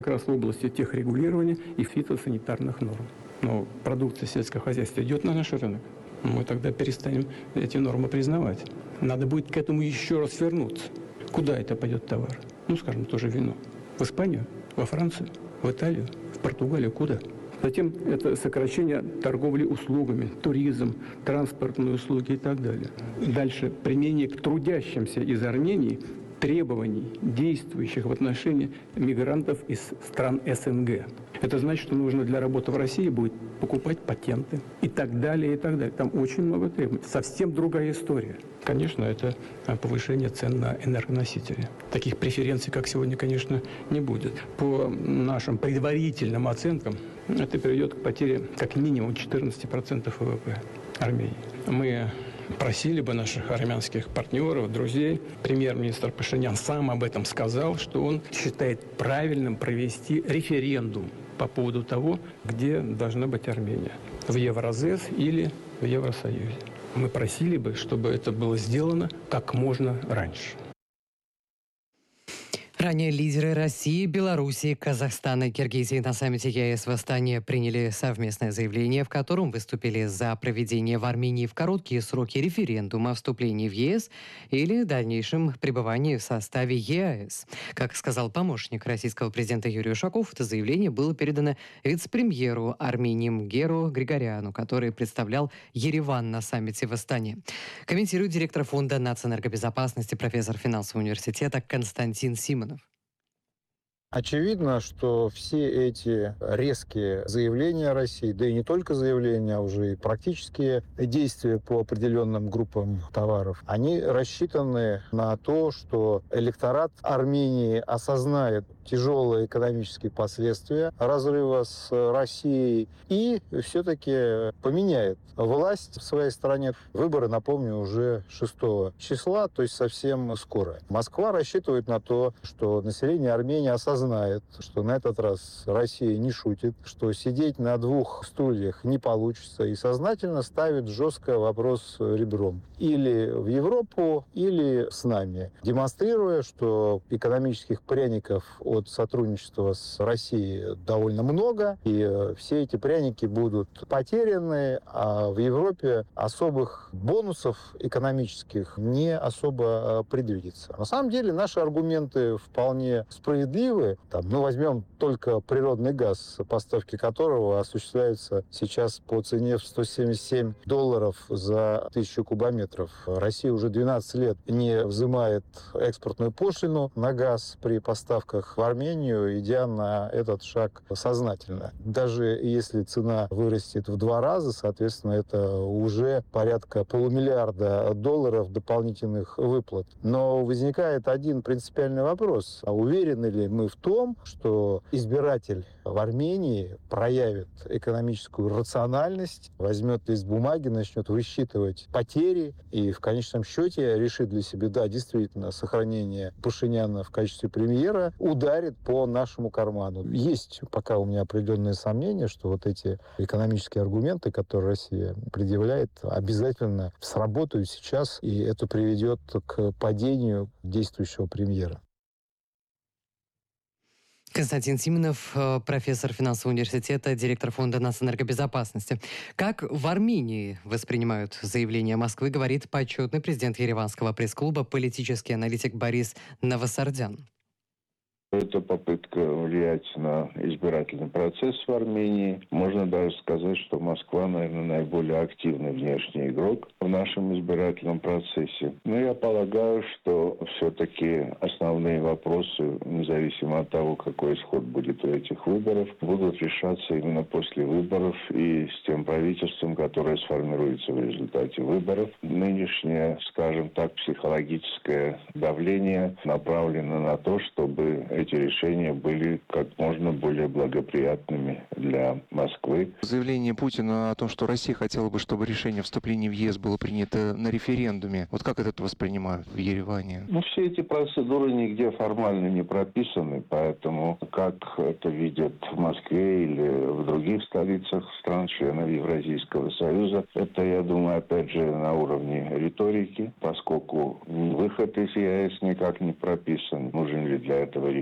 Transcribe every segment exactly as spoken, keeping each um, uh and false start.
Как раз в области техрегулирования и фитосанитарных норм. Но продукция сельского хозяйства идет на наш рынок. Мы тогда перестанем эти нормы признавать. Надо будет к этому еще раз вернуться. Куда это пойдет товар? Ну, скажем, тоже вино. В Испанию, во Францию, в Италию, в Португалию. Куда? Затем это сокращение торговли услугами, туризм, транспортные услуги и так далее. Дальше применение к трудящимся из Армении требований, действующих в отношении мигрантов из стран СНГ. Это значит, что нужно для работы в России будет покупать патенты и так далее, и так далее. Там очень много требований. Совсем другая история. Конечно, это повышение цен на энергоносители. Таких преференций, как сегодня, конечно, не будет. По нашим предварительным оценкам, это приведет к потере как минимум четырнадцать процентов ВВП Армении. Мы просили бы наших армянских партнеров, друзей. Премьер-министр Пашинян сам об этом сказал, что он считает правильным провести референдум по поводу того, где должна быть Армения. В Евразес или в Евросоюзе. Мы просили бы, чтобы это было сделано как можно раньше. Ранее лидеры России, Белоруссии, Казахстана и Киргизии на саммите ЕС в Астане приняли совместное заявление, в котором выступили за проведение в Армении в короткие сроки референдума о вступлении в ЕС или дальнейшем пребывании в составе ЕАЭС. Как сказал помощник российского президента Юрий Ушаков, это заявление было передано вице-премьеру Армении Мгеру Григоряну, который представлял Ереван на саммите в Астане. Комментирует директор фонда нацэнергобезопасности, профессор финансового университета Константин Симонов. Очевидно, что все эти резкие заявления России, да и не только заявления, а уже и практические действия по определенным группам товаров, они рассчитаны на то, что электорат Армении осознает тяжелые экономические последствия разрыва с Россией и все-таки поменяет власть в своей стране. Выборы, напомню, уже шестого числа, то есть совсем скоро. Москва рассчитывает на то, что население Армении осознает, что на этот раз Россия не шутит, что сидеть на двух стульях не получится, и сознательно ставит жестко вопрос ребром. Или в Европу, или с нами. Демонстрируя, что экономических пряников от сотрудничества с Россией довольно много, и все эти пряники будут потеряны, а в Европе особых бонусов экономических не особо предвидится. На самом деле наши аргументы вполне справедливы. Там, ну, возьмем только природный газ, поставки которого осуществляются сейчас по цене в сто семьдесят семь долларов за тысячу кубометров. Россия уже двенадцать лет не взимает экспортную пошлину на газ при поставках в Армению, идя на этот шаг сознательно. Даже если цена вырастет в два раза, соответственно, это уже порядка полумиллиарда долларов дополнительных выплат. Но возникает один принципиальный вопрос. А уверены ли мы в том, что избиратель в Армении проявит экономическую рациональность, возьмет лист бумаги, начнет высчитывать потери и в конечном счете решит для себя, да, действительно, сохранение Пашиняна в качестве премьера ударит по нашему карману. Есть пока у меня определенные сомнения, что вот эти экономические аргументы, которые Россия предъявляет, обязательно сработают сейчас, и это приведет к падению действующего премьера. Константин Симонов, профессор финансового университета, директор фонда нацэнергобезопасности. Как в Армении воспринимают заявление Москвы, говорит почетный президент Ереванского пресс-клуба, политический аналитик Борис Новосардян. Это попытка влиять на избирательный процесс в Армении. Можно даже сказать, что Москва, наверное, наиболее активный внешний игрок в нашем избирательном процессе. Но я полагаю, что все-таки основные вопросы, независимо от того, какой исход будет у этих выборов, будут решаться именно после выборов и с тем правительством, которое сформируется в результате выборов. Нынешнее, скажем так, психологическое давление направлено на то, чтобы эти решения были как можно более благоприятными для Москвы. Заявление Путина о том, что Россия хотела бы, чтобы решение о вступлении в ЕС было принято на референдуме. Вот как это воспринимают в Ереване? Ну, все эти процедуры нигде формально не прописаны, поэтому как это видят в Москве или в других столицах стран-членов Евразийского союза, это, я думаю, опять же, на уровне риторики, поскольку выход из ЕС никак не прописан. Нужен ли для этого референдум?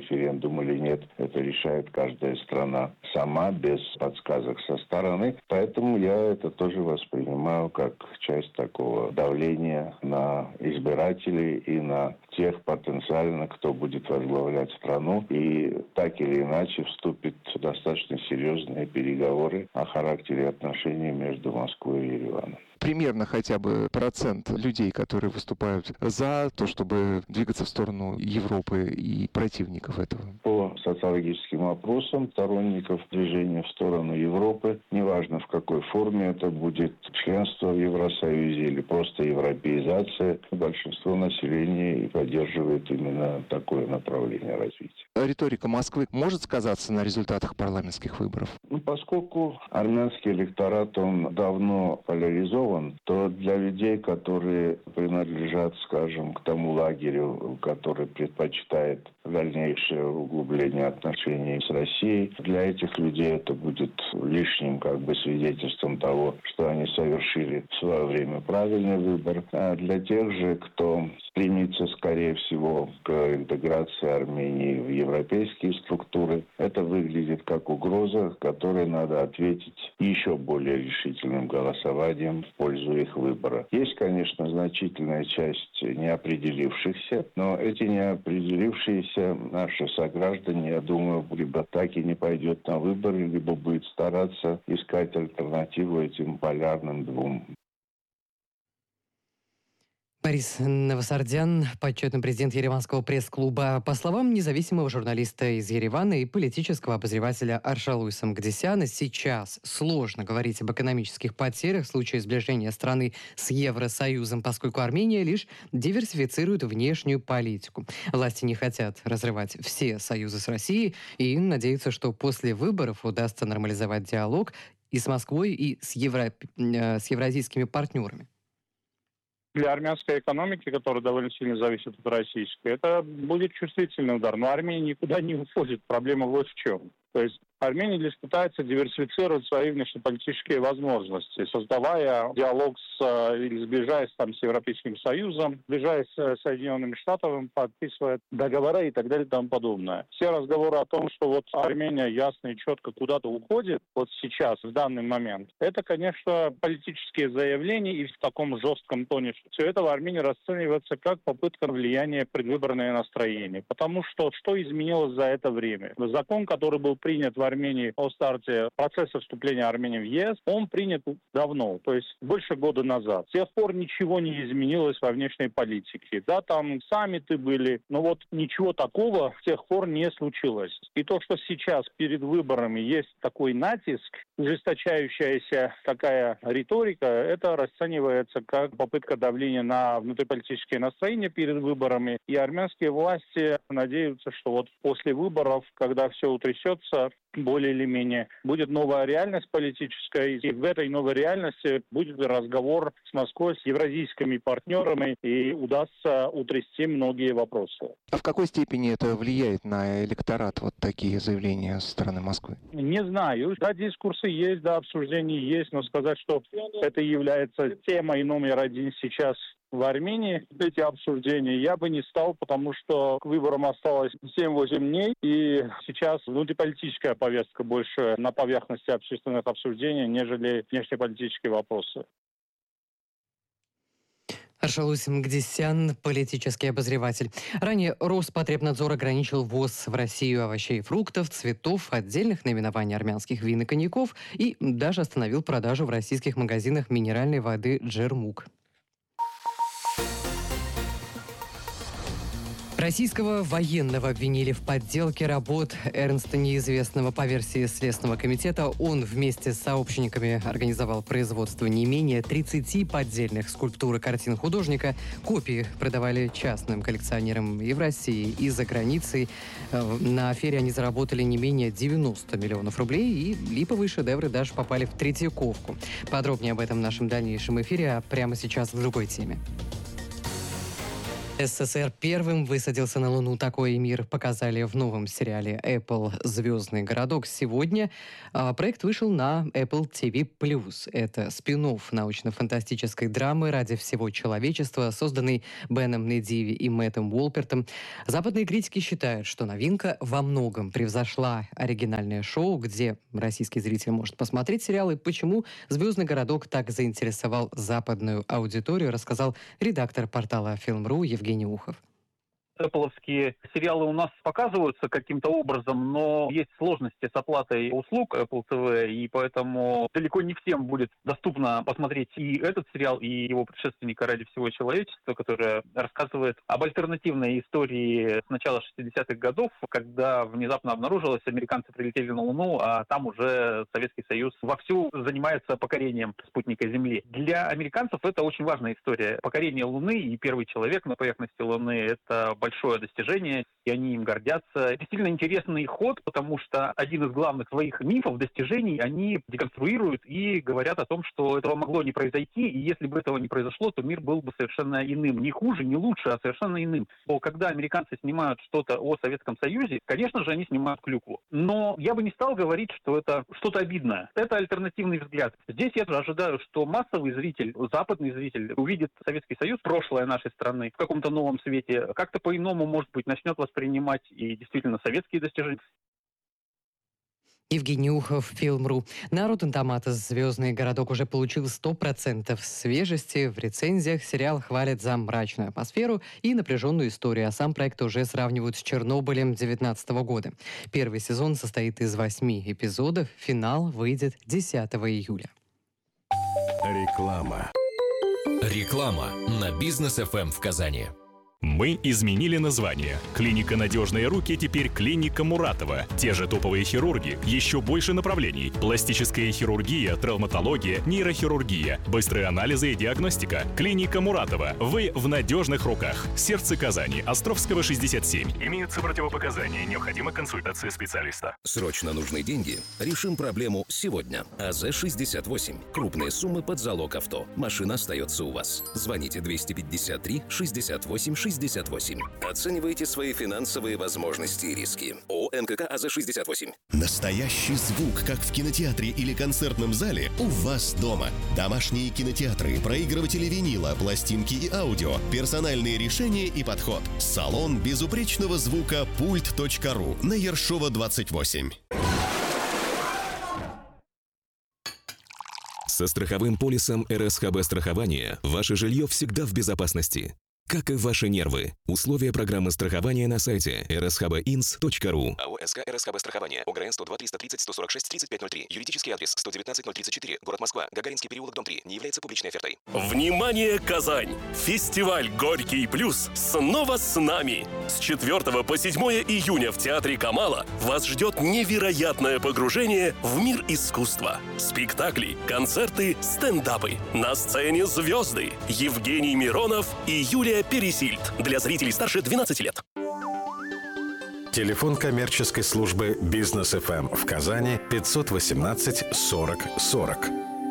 референдум или нет, это решает каждая страна сама, без подсказок со стороны. Поэтому я это тоже воспринимаю как часть такого давления на избирателей и на тех потенциально, кто будет возглавлять страну. И так или иначе вступит в достаточно серьезные переговоры о характере отношений между Москвой и Ереваном. Примерно хотя бы процент людей, которые выступают за то, чтобы двигаться в сторону Европы, и противников этого? По социологическим опросам сторонников движения в сторону Европы, неважно в какой форме это будет, членство в Евросоюзе или просто европеизация, большинство населения и поддерживает именно такое направление развития. Риторика Москвы может сказаться на результатах парламентских выборов? Ну, поскольку армянский электорат, он давно поляризован, то для людей, которые принадлежат, скажем, к тому лагерю, который предпочитает дальнейшее углубление отношений с Россией, для этих людей это будет лишним как бы свидетельством того, что они совершили в свое время правильный выбор. А для тех же, кто стремится, скорее всего, к интеграции Армении в европейские структуры, это выглядит как угроза, которой надо ответить еще более решительным голосованием в пользу их выбора. Есть, конечно, значительная часть неопределившихся, но эти неопределившиеся наши сограждане, я думаю, либо так и не пойдет на выборы, либо будет стараться искать альтернативу этим полярным двум. Борис Новосардян, почетный президент Ереванского пресс-клуба. По словам независимого журналиста из Еревана и политического обозревателя Аршалуя Самгдисяна, сейчас сложно говорить об экономических потерях в случае сближения страны с Евросоюзом, поскольку Армения лишь диверсифицирует внешнюю политику. Власти не хотят разрывать все союзы с Россией и надеются, что после выборов удастся нормализовать диалог и с Москвой, и с, евро... с евразийскими партнерами. Для армянской экономики, которая довольно сильно зависит от российской, это будет чувствительный удар. Но Армения никуда не уходит. Проблема вот в чем. То есть Армения лишь пытается диверсифицировать свои внешнеполитические возможности, создавая диалог с, или сближаясь там с Европейским Союзом, сближаясь с Соединенными Штатами, подписывая договоры и так далее и тому подобное. Все разговоры о том, что вот Армения ясно и четко куда-то уходит, вот сейчас, в данный момент, это, конечно, политические заявления и в таком жестком тоне. Все это в Армении расценивается как попытка влияния в предвыборное настроение. Потому что что изменилось за это время? Закон, который был принят в Армении о старте процесса вступления Армении в ЕС, он принят давно, то есть больше года назад. С тех пор ничего не изменилось во внешней политике. Да, там саммиты были, но вот ничего такого с тех пор не случилось. И то, что сейчас перед выборами есть такой натиск, ужесточающаяся такая риторика, это расценивается как попытка давления на внутриполитические настроения перед выборами. И армянские власти надеются, что вот после выборов, когда все утрясется, более или менее, будет новая реальность политическая, и в этой новой реальности будет разговор с Москвой, с евразийскими партнерами, и удастся утрясти многие вопросы. А в какой степени это влияет на электорат, вот такие заявления со стороны Москвы? Не знаю. Да, дискурсы есть, да, обсуждения есть, но сказать, что это является темой номер один сейчас в Армении, эти обсуждения, я бы не стал, потому что к выборам осталось семь-восемь дней, и сейчас внутриполитическая повестка больше на поверхности общественных обсуждений, нежели внешнеполитические вопросы. Аршалуй Самгдисян, политический обозреватель. Ранее Роспотребнадзор ограничил ввоз в Россию овощей и фруктов, цветов, отдельных наименований армянских вин и коньяков и даже остановил продажу в российских магазинах минеральной воды «Джермук». Российского военного обвинили в подделке работ Эрнста Неизвестного. По версии Следственного комитета, он вместе с сообщниками организовал производство не менее тридцати поддельных скульптур и картин художника. Копии продавали частным коллекционерам и в России, и за границей. На афере они заработали не менее девяноста миллионов рублей, и липовые шедевры даже попали в Третьяковку. Подробнее об этом в нашем дальнейшем эфире, а прямо сейчас в другой теме. СССР первым высадился на Луну. Такой мир показали в новом сериале Apple «Звездный городок». Сегодня а, проект вышел на Apple ти ви плюс. Это спин-офф научно-фантастической драмы «Ради всего человечества», созданный Беном Недиви и Мэттом Уолпертом. Западные критики считают, что новинка во многом превзошла оригинальное шоу, где российский зритель может посмотреть сериал. И почему «Звездный городок» так заинтересовал западную аудиторию, рассказал редактор портала Film.ru Евгений Ухов. Apple-овские сериалы у нас показываются каким-то образом, но есть сложности с оплатой услуг Apple ти ви, и поэтому далеко не всем будет доступно посмотреть и этот сериал, и его предшественника «Ради всего человечества», который рассказывает об альтернативной истории с начала шестидесятых годов, когда внезапно обнаружилось, американцы прилетели на Луну, а там уже Советский Союз вовсю занимается покорением спутника Земли. Для американцев это очень важная история. Покорение Луны и первый человек на поверхности Луны — это большое достижение, и они им гордятся. Действительно интересный ход, потому что один из главных своих мифов, достижений, они деконструируют и говорят о том, что этого могло не произойти, и если бы этого не произошло, то мир был бы совершенно иным. Не хуже, не лучше, а совершенно иным. Но когда американцы снимают что-то о Советском Союзе, конечно же, они снимают клюкву. Но я бы не стал говорить, что это что-то обидное. Это альтернативный взгляд. Здесь я ожидаю, что массовый зритель, западный зритель увидит Советский Союз, прошлое нашей страны, в каком-то новом свете, как-то по иному, может быть, начнет воспринимать и действительно советские достижения. Евгений Ухов, Film.ru. На Rotten Tomatoes «Звездный городок» уже получил сто процентов свежести. В рецензиях сериал хвалят за мрачную атмосферу и напряженную историю, а сам проект уже сравнивают с «Чернобылем» две тысячи девятнадцатого года. Первый сезон состоит из восьми эпизодов. Финал выйдет десятого июля. Реклама. Реклама на Бизнес эф эм в Казани. Мы изменили название. Клиника «Надежные руки» теперь клиника Муратова. Те же топовые хирурги, еще больше направлений. Пластическая хирургия, травматология, нейрохирургия, быстрые анализы и диагностика. Клиника Муратова. Вы в надежных руках. Сердце Казани, Островского, шестьдесят семь. Имеются противопоказания. Необходима консультация специалиста. Срочно нужны деньги? Решим проблему сегодня. АЗ шестьдесят восемь. Крупные суммы под залог авто. Машина остается у вас. Звоните двести пятьдесят три шестьдесят восемь шестьдесят восемь. Оценивайте свои финансовые возможности и риски. ООО МКК АЗ шестьдесят восемь. Настоящий звук, как в кинотеатре или концертном зале, у вас дома. Домашние кинотеатры, проигрыватели винила, пластинки и аудио, персональные решения и подход. Салон безупречного звука пульт точка ру на Ершова двадцать восемь. Со страховым полисом эр эс ха бэ страхования ваше жилье всегда в безопасности. Как и ваши нервы. Условия программы страхования на сайте эр эс ха бэ инс точка ру. АО СК эр эс ха бэ страхование. ОГРН сто два триста тридцать сто сорок шесть тридцать пять ноль три. Юридический адрес сто девятнадцать ноль тридцать четыре. Город Москва. Гагаринский переулок, дом три. Не является публичной офертой. Внимание, Казань! Фестиваль «Горький плюс» снова с нами! С четвёртого по седьмое июня в Театре Камала вас ждет невероятное погружение в мир искусства. Спектакли, концерты, стендапы. На сцене звезды Евгений Миронов и Юлия Пересильд. Для зрителей старше двенадцати лет. Телефон коммерческой службы Бизнес эф эм в Казани пятьсот восемнадцать сорок сорок.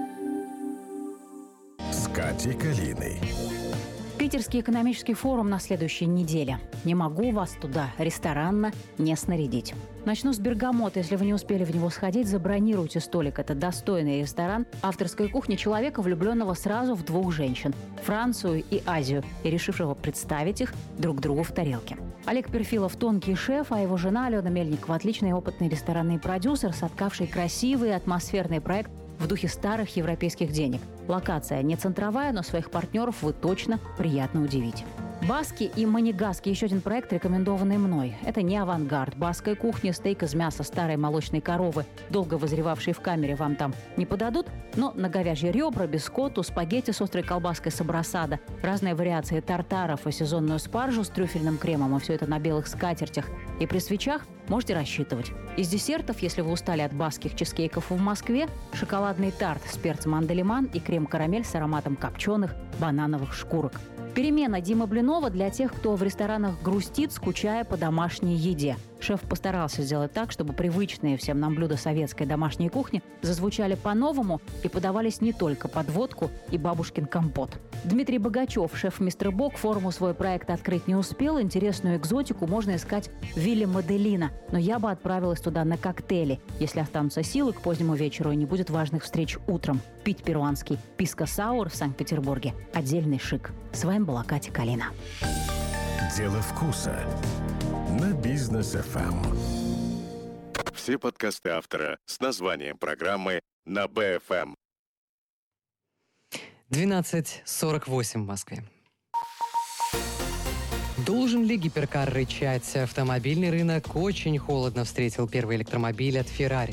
С Катей Калиной. Питерский экономический форум на следующей неделе. Не могу вас туда ресторанно не снарядить. Начну с Бергамота. Если вы не успели в него сходить, забронируйте столик. Это достойный ресторан авторской кухни человека, влюбленного сразу в двух женщин – Францию и Азию, и решившего представить их друг другу в тарелке. Олег Перфилов – тонкий шеф, а его жена Алена Мельникова – отличный опытный ресторанный продюсер, соткавший красивый атмосферный проект в духе старых европейских денег. Локация не центровая, но своих партнеров вы точно приятно удивите. Баски и Манигаски – еще один проект, рекомендованный мной. Это не авангард. Баская кухня, стейк из мяса старой молочной коровы, долго вызревавшей в камере, вам там не подадут, но на говяжьи ребра, бискотту, спагетти с острой колбаской сабрасада, разные вариации тартаров и сезонную спаржу с трюфельным кремом, и все это на белых скатертях. И при свечах можете рассчитывать. Из десертов, если вы устали от баских чизкейков в Москве, шоколадный тарт с перцем анделиман и крем-карамель с ароматом копченых банановых шкурок. Перемена Димы Блинова для тех, кто в ресторанах грустит, скучая по домашней еде. Шеф постарался сделать так, чтобы привычные всем нам блюда советской домашней кухни зазвучали по-новому и подавались не только под водку и бабушкин компот. Дмитрий Богачев, шеф «Мистер Бок», форму свой проект открыть не успел. Интересную экзотику можно искать в вилле Моделина. Но я бы отправилась туда на коктейли, если останутся силы к позднему вечеру и не будет важных встреч утром. Пить перуанский писко-саур в Санкт-Петербурге – отдельный шик. С вами была Катя Калина. Дело вкуса на Бизнес эф эм. Все подкасты автора с названием программы на бэ эф эм. двенадцать сорок восемь в Москве. Должен ли гиперкар рычать? Автомобильный рынок очень холодно встретил первый электромобиль от Ferrari.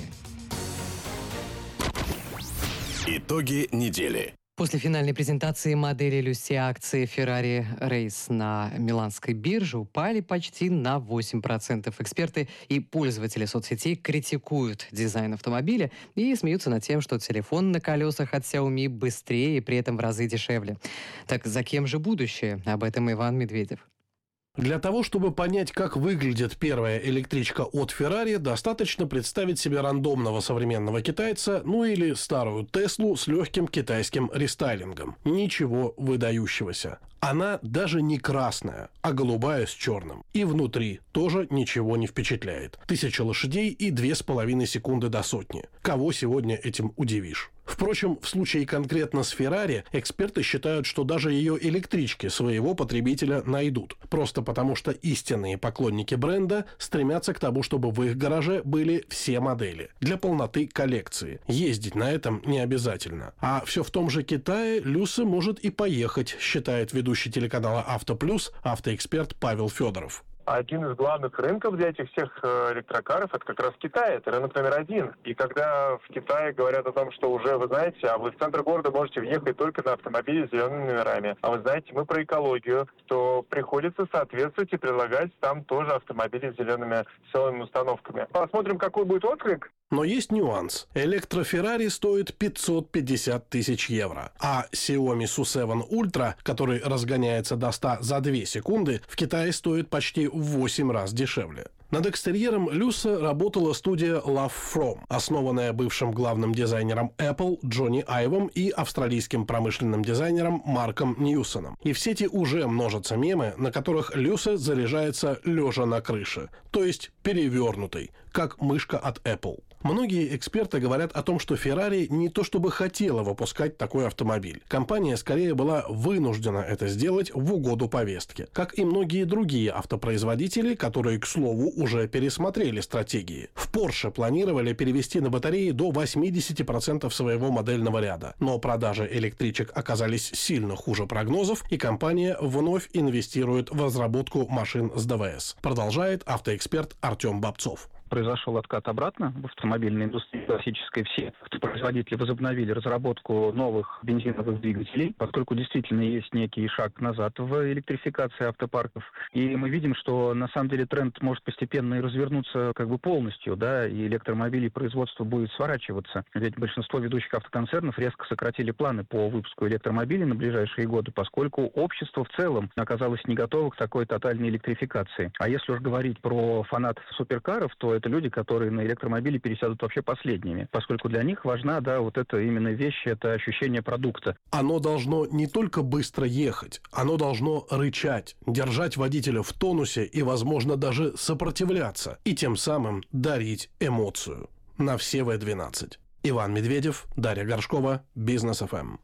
Итоги недели. После финальной презентации модели Люси акции Ferrari Race на миланской бирже упали почти на восемь процентов. Эксперты и пользователи соцсетей критикуют дизайн автомобиля и смеются над тем, что телефон на колесах от Xiaomi быстрее и при этом в разы дешевле. Так за кем же будущее? Об этом Иван Медведев. Для того, чтобы понять, как выглядит первая электричка от Ferrari, достаточно представить себе рандомного современного китайца, ну или старую Теслу с легким китайским рестайлингом. Ничего выдающегося. Она даже не красная, а голубая с черным. И внутри тоже ничего не впечатляет. Тысяча лошадей и две с половиной секунды до сотни. Кого сегодня этим удивишь? Впрочем, в случае конкретно с Ferrari, эксперты считают, что даже ее электрички своего потребителя найдут. Просто потому, что истинные поклонники бренда стремятся к тому, чтобы в их гараже были все модели. Для полноты коллекции. Ездить на этом не обязательно. А все в том же Китае Люся может и поехать, считает ведущий телеканала «Авто Плюс» автоэксперт Павел Федоров. Один из главных рынков для этих всех электрокаров – это как раз Китай, это рынок номер один. И когда в Китае говорят о том, что уже, вы знаете, а вы в центр города можете въехать только на автомобиле с зелеными номерами, а вы знаете, мы про экологию, то приходится соответствовать и предлагать там тоже автомобили с зелеными силовыми установками. Посмотрим, какой будет отклик. Но есть нюанс. Электро-Феррари стоит пятьсот пятьдесят тысяч евро, а Xiaomi Су семь Ultra, который разгоняется до ста за две секунды, в Китае стоит почти в восемь раз дешевле. Над экстерьером Люса работала студия Love From, основанная бывшим главным дизайнером Apple Джонни Айвом и австралийским промышленным дизайнером Марком Ньюсоном. И в сети уже множатся мемы, на которых Люса заряжается лежа на крыше, то есть перевернутой, как мышка от Apple. Многие эксперты говорят о том, что Ferrari не то чтобы хотела выпускать такой автомобиль. Компания скорее была вынуждена это сделать в угоду повестке. Как и многие другие автопроизводители, которые, к слову, уже пересмотрели стратегии. В Porsche планировали перевести на батареи до восемьдесят процентов своего модельного ряда. Но продажи электричек оказались сильно хуже прогнозов, и компания вновь инвестирует в разработку машин с ДВС. Продолжает автоэксперт Артем Бобцов. Произошел откат обратно в автомобильной индустрии классической. Все производители возобновили разработку новых бензиновых двигателей, поскольку действительно есть некий шаг назад в электрификации автопарков. И мы видим, что на самом деле тренд может постепенно и развернуться как бы полностью, да, и электромобилей производство будет сворачиваться. Ведь большинство ведущих автоконцернов резко сократили планы по выпуску электромобилей на ближайшие годы, поскольку общество в целом оказалось не готово к такой тотальной электрификации. А если уж говорить про фанатов суперкаров, то это люди, которые на электромобили пересядут вообще последними, поскольку для них важна, да, вот эта именно вещь, это ощущение продукта. Оно должно не только быстро ехать, оно должно рычать, держать водителя в тонусе и, возможно, даже сопротивляться, и тем самым дарить эмоцию. На все вэ двенадцать. Иван Медведев, Дарья Горшкова, Бизнес эф эм.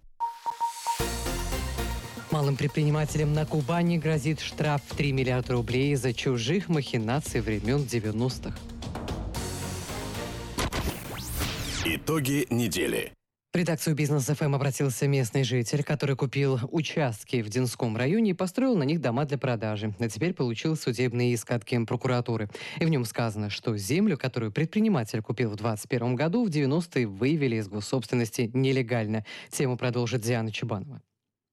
Малым предпринимателям на Кубани грозит штраф в три миллиарда рублей из-за чужих махинаций времен девяностых. Итоги недели. В редакцию Бизнес эф эм обратился местный житель, который купил участки в Динском районе и построил на них дома для продажи. А теперь получил судебный иск от Генпрокуратуры. И в нем сказано, что землю, которую предприниматель купил в двадцать первом году, в девяностые вывели из госсобственности нелегально. Тему продолжит Диана Чебанова.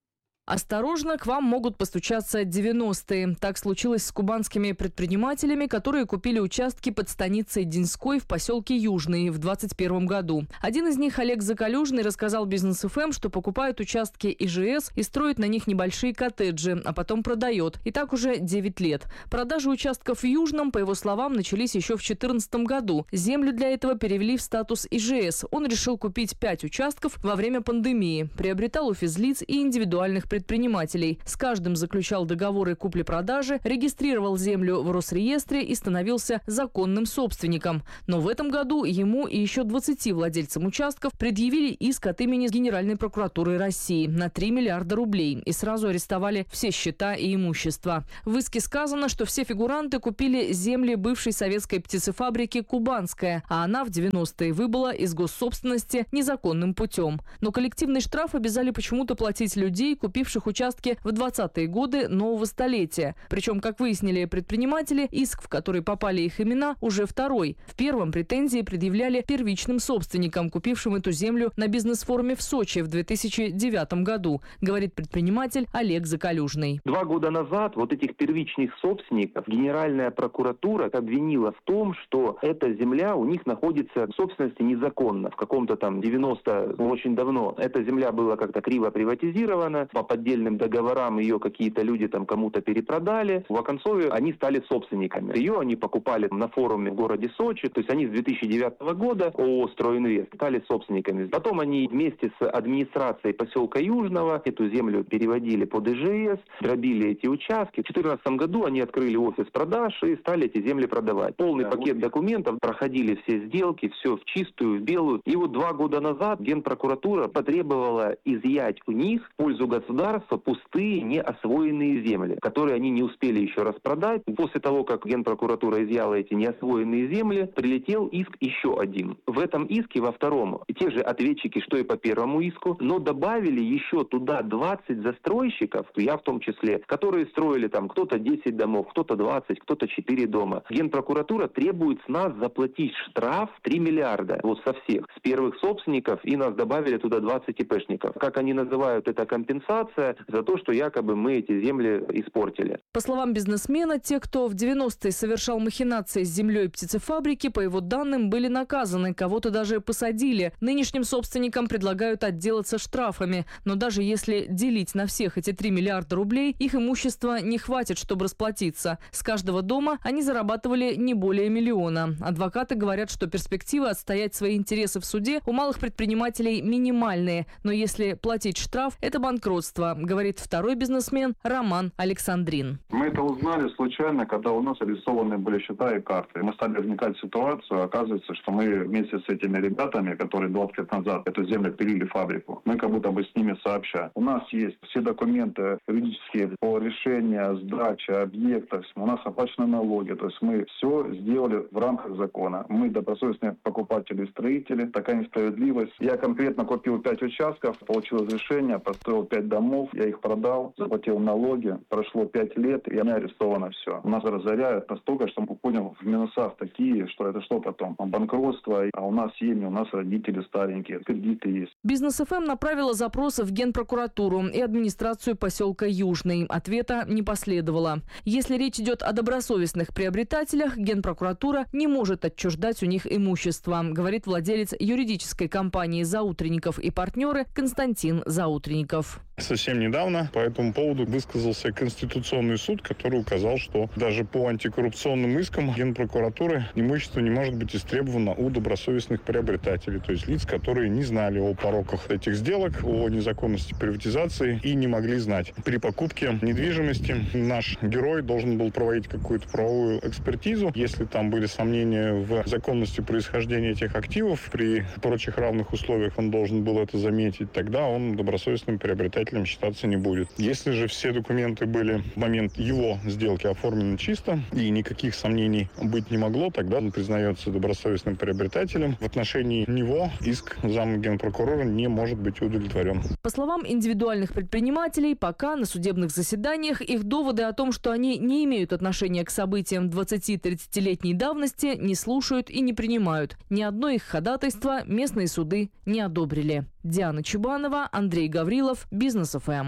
Осторожно, к вам могут постучаться девяностые. Так случилось с кубанскими предпринимателями, которые купили участки под станицей Деньской в поселке Южный в двадцать первом году. Один из них, Олег Закалюжный, рассказал Бизнес эф эм, что покупают участки и жэ эс и строит на них небольшие коттеджи, а потом продает. И так уже девять лет. Продажи участков в Южном, по его словам, начались еще в две тысячи четырнадцатом году. Землю для этого перевели в статус и жэ эс. Он решил купить пять участков во время пандемии. Приобретал у физлиц и индивидуальных предпринимателей. предпринимателей. С каждым заключал договоры купли-продажи, регистрировал землю в Росреестре и становился законным собственником. Но в этом году ему и еще двадцати владельцам участков предъявили иск от имени Генеральной прокуратуры России на три миллиарда рублей и сразу арестовали все счета и имущество. В иске сказано, что все фигуранты купили земли бывшей советской птицефабрики «Кубанская», а она в девяностые выбыла из госсобственности незаконным путем. Но коллективный штраф обязали почему-то платить людей, купивших участки в двадцатые годы нового столетия. Причем, как выяснили предприниматели, иск, в который попали их имена, уже второй. В первом претензии предъявляли первичным собственникам, купившим эту землю на бизнес-форуме в Сочи в две тысячи девятом году, говорит предприниматель Олег Закалюжный. Два года назад вот этих первичных собственников Генеральная прокуратура обвинила в том, что эта земля у них находится в собственности незаконно. В каком-то там девяностом, очень давно. Эта земля была как-то криво приватизирована, по поддельным договорам ее какие-то люди там кому-то перепродали. В оконцове они стали собственниками. Ее они покупали на форуме в городе Сочи. То есть они с две тысячи девятого года ООО «Стройинвест» стали собственниками. Потом они вместе с администрацией поселка Южного эту землю переводили под и жэ эс, дробили эти участки. В две тысячи четырнадцатом году они открыли офис продаж и стали эти земли продавать. Полный да, пакет вот. документов, проходили все сделки, все в чистую, в белую. И вот два года назад Генпрокуратура потребовала изъять у них в пользу государства пустые, неосвоенные земли, которые они не успели еще распродать. После того, как Генпрокуратура изъяла эти неосвоенные земли, прилетел иск еще один. В этом иске, во втором, те же ответчики, что и по первому иску, но добавили еще туда двадцать застройщиков, я в том числе, которые строили там кто-то десять домов, кто-то двадцать, кто-то четыре дома. Генпрокуратура требует с нас заплатить штраф три миллиарда. Вот со всех. С первых собственников, и нас добавили туда двадцать ИПшников. Как они называют это, компенсация за то, что якобы мы эти земли испортили. По словам бизнесмена, те, кто в девяностые совершал махинации с землей птицефабрики, по его данным, были наказаны, кого-то даже посадили. Нынешним собственникам предлагают отделаться штрафами. Но даже если делить на всех эти три миллиарда рублей, их имущества не хватит, чтобы расплатиться. С каждого дома они зарабатывали не более миллиона. Адвокаты говорят, что перспективы отстоять свои интересы в суде у малых предпринимателей минимальные. Но если платить штраф, это банкротство, говорит второй бизнесмен Роман Александрин. Мы это узнали случайно, когда у нас арестованы были счета и карты. Мы стали вникать в ситуацию. Оказывается, что мы вместе с этими ребятами, которые двадцать лет назад эту землю пилили фабрику, мы как будто бы с ними сообща. У нас есть все документы юридические по решению сдачи объектов. У нас оплачены налоги. То есть мы все сделали в рамках закона. Мы добросовестные покупатели и строители. Такая несправедливость. Я конкретно купил пять участков, получил разрешение, построил пять домов. Я их продал, заплатил налоги. Прошло пять лет, и у меня арестовано все. У нас разоряют настолько, что мы понял в минусах такие, что это что потом? Банкротство, а у нас семьи, у нас родители старенькие, кредиты есть. Бизнес эф эм направила запросы в Генпрокуратуру и администрацию поселка Южный. Ответа не последовало. Если речь идет о добросовестных приобретателях, Генпрокуратура не может отчуждать у них имущество, говорит владелец юридической компании «Заутренников и партнеры» Константин Заутренников. Совсем недавно по этому поводу высказался Конституционный суд, который указал, что даже по антикоррупционным искам Генпрокуратуры имущество не может быть истребовано у добросовестных приобретателей, то есть лиц, которые не знали о пороках этих сделок, о незаконности приватизации и не могли знать. При покупке недвижимости наш герой должен был проводить какую-то правовую экспертизу. Если там были сомнения в законности происхождения этих активов, при прочих равных условиях он должен был это заметить, тогда он добросовестным приобретателем считаться не будет. Если же все документы были в момент его сделки оформлены чисто и никаких сомнений быть не могло, тогда он признается добросовестным приобретателем. В отношении него иск зам генпрокурора не может быть удовлетворен. По словам индивидуальных предпринимателей, пока на судебных заседаниях их доводы о том, что они не имеют отношения к событиям двадцати-тридцатилетней давности, не слушают и не принимают. Ни одно их ходатайство местные суды не одобрили. Диана Чубанова, Андрей Гаврилов, Бизнес эф эм.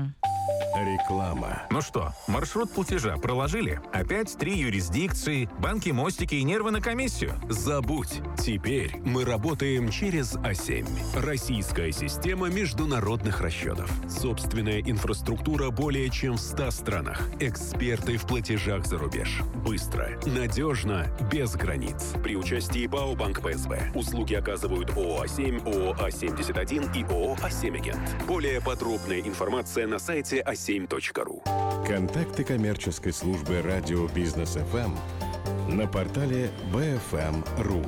Реклама. Ну что, маршрут платежа проложили? Опять три юрисдикции, банки, мостики и нервы на комиссию? Забудь. Теперь мы работаем через А семь. Российская система международных расчетов. Собственная инфраструктура более чем в ста странах. Эксперты в платежах за рубеж. Быстро, надежно, без границ. При участии БАО «Банк ПСБ». Услуги оказывают ООО «А семь», ООО «А семьдесят один» и ООО «А семь Агент». Более подробная информация на сайте а семь точка ру. Контакты коммерческой службы радио «Бизнес эф эм» на портале бэ эф эм точка ру.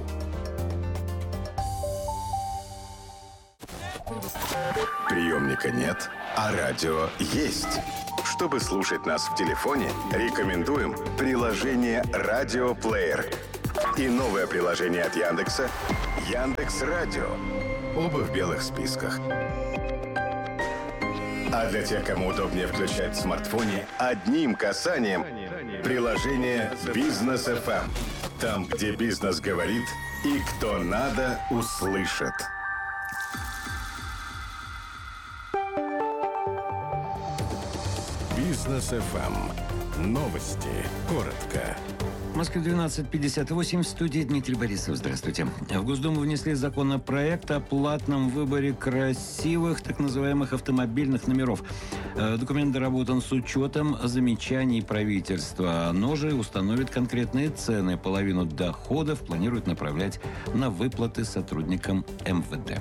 Приемника нет, а радио есть. Чтобы слушать нас в телефоне, рекомендуем приложение «Радиоплеер» и новое приложение от Яндекса «Яндекс.Радио». Оба в белых списках. А для тех, кому удобнее включать в смартфоне, одним касанием приложение «Бизнес эф эм». Там, где бизнес говорит и кто надо, услышит. Бизнес эф эм. Новости. Коротко. В Москве двенадцать пятьдесят восемь, в студии Дмитрий Борисов. Здравствуйте. В Госдуму внесли законопроект о платном выборе красивых, так называемых, автомобильных номеров. Документ доработан с учетом замечаний правительства. Оно же установит конкретные цены. Половину доходов планирует направлять на выплаты сотрудникам эм вэ дэ.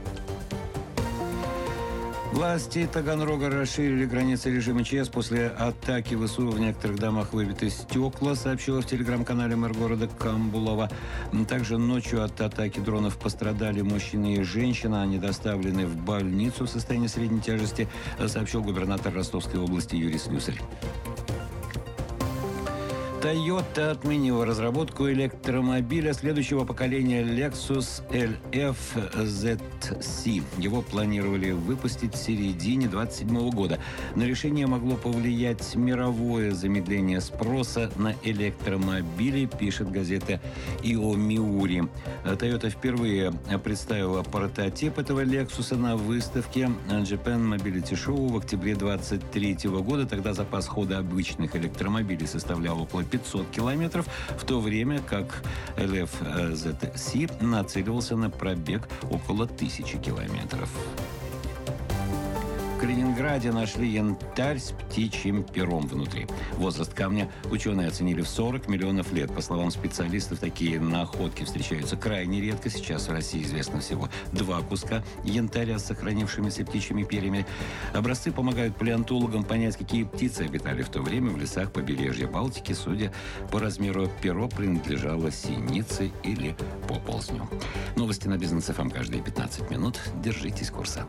Власти Таганрога расширили границы режима ЧС после атаки ВСУ. В некоторых домах выбиты стекла, сообщила в телеграм-канале мэр города Камбулова. Также ночью от атаки дронов пострадали мужчина и женщина. Они доставлены в больницу в состоянии средней тяжести, сообщил губернатор Ростовской области Юрий Слюсарь. Toyota отменила разработку электромобиля следующего поколения Lexus эл эф зет си. Его планировали выпустить в середине двадцать седьмого года. На решение могло повлиять мировое замедление спроса на электромобили, пишет газета Иомиури. Toyota впервые представила прототип этого Lexus на выставке Japan Mobility Show в октябре двадцать третьего года. Тогда запас хода обычных электромобилей составлял около пятьсот километров, в то время как эл эф зет си нацеливался на пробег около тысячи километров. В Калининграде нашли янтарь с птичьим пером внутри. Возраст камня ученые оценили в сорок миллионов лет. По словам специалистов, такие находки встречаются крайне редко. Сейчас в России известно всего два куска янтаря с сохранившимися птичьими перьями. Образцы помогают палеонтологам понять, какие птицы обитали в то время в лесах побережья Балтики. Судя по размеру, перо принадлежало синице или поползню. Новости на Бизнес эф эм каждые пятнадцать минут. Держитесь курса.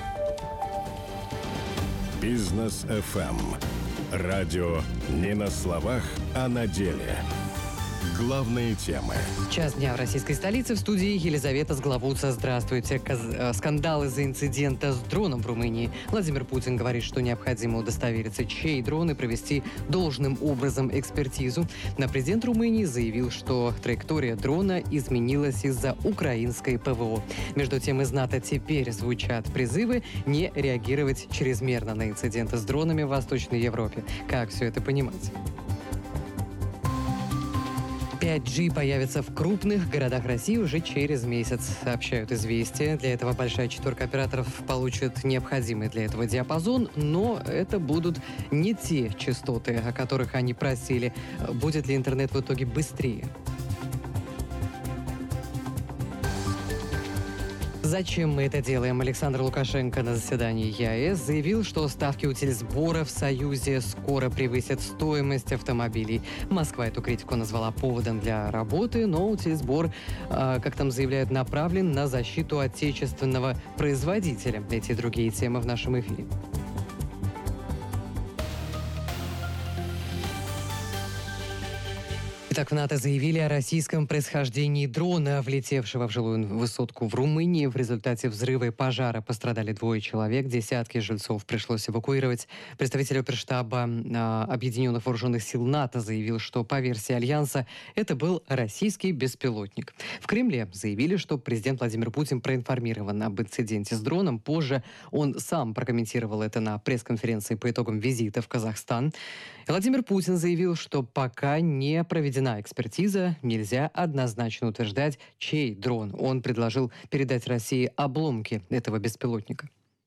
Бизнес эф эм. Радио не на словах, а на деле. Главные темы. Час дня в российской столице. В студии Елизавета Сглавуца. Здравствуйте. Каз- скандал из-за инцидента с дроном в Румынии. Владимир Путин говорит, что необходимо удостовериться, чей дрон, и провести должным образом экспертизу. Но президент Румынии заявил, что траектория дрона изменилась из-за украинской ПВО. Между тем, из НАТО теперь звучат призывы не реагировать чрезмерно на инциденты с дронами в Восточной Европе. Как все это понимать? пять джи появится в крупных городах России уже через месяц, сообщают «Известия». Для этого большая четверка операторов получит необходимый для этого диапазон, но это будут не те частоты, о которых они просили. Будет ли интернет в итоге быстрее? Зачем мы это делаем? Александр Лукашенко на заседании ЕАЭС заявил, что ставки утильсбора в Союзе скоро превысят стоимость автомобилей. Москва эту критику назвала поводом для работы, но утильсбор, э, как там заявляют, направлен на защиту отечественного производителя. Эти и другие темы в нашем эфире. Итак, в НАТО заявили о российском происхождении дрона, влетевшего в жилую высотку в Румынии. В результате взрыва и пожара пострадали двое человек. Десятки жильцов пришлось эвакуировать. Представитель оперштаба э, Объединенных Вооруженных Сил НАТО заявил, что по версии Альянса это был российский беспилотник. В Кремле заявили, что президент Владимир Путин проинформирован об инциденте с дроном. Позже он сам прокомментировал это на пресс-конференции по итогам визита в Казахстан. Владимир Путин заявил, что пока не проведена экспертиза, нельзя однозначно утверждать, чей дрон. Он предложил передать России обломки этого беспилотника.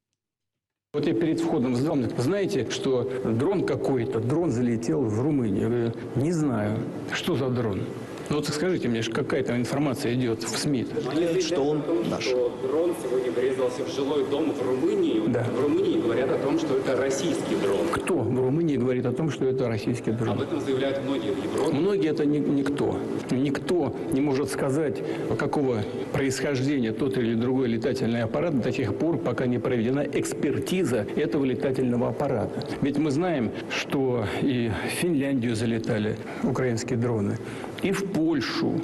Вот я перед входом в зал, знаете, что дрон какой-то, дрон залетел в Румынию. Я говорю, не знаю, что за дрон. Ну вот скажите мне, какая-то информация идет в СМИ. Они что он наш. Что дрон сегодня врезался в жилой дом в Румынии. Да. В Румынии говорят о том, что это российский дрон. Кто в Румынии говорит о том, что это российский дрон? Об этом заявляют многие в Европе. Многие это ни, никто. Никто не может сказать, какого происхождения тот или другой летательный аппарат до тех пор, пока не проведена экспертиза этого летательного аппарата. Ведь мы знаем, что и в Финляндию залетали украинские дроны, и в Польшу,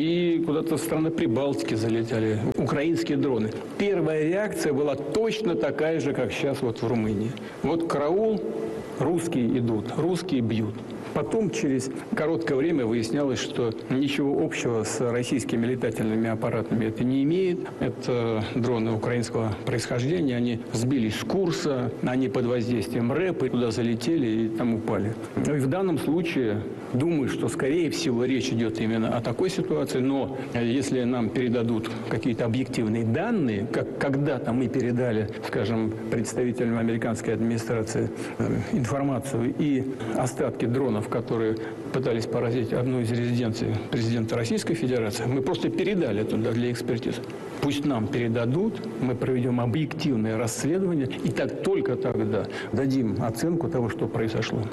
и куда-то в страны Прибалтики залетали украинские дроны. Первая реакция была точно такая же, как сейчас вот в Румынии. Вот караул, русские идут, русские бьют. Потом, через короткое время, выяснялось, что ничего общего с российскими летательными аппаратами это не имеет. Это дроны украинского происхождения. Они сбились с курса, они под воздействием рэпа туда залетели и там упали. И в данном случае, думаю, что, скорее всего, речь идет именно о такой ситуации. Но если нам передадут какие-то объективные данные, как когда-то мы передали, скажем, представителям американской администрации информацию и остатки дронов, которые пытались поразить одну из резиденций президента Российской Федерации, мы просто передали туда для экспертизы. Пусть нам передадут, мы проведем объективное расследование, и так только тогда дадим оценку того, что произошло.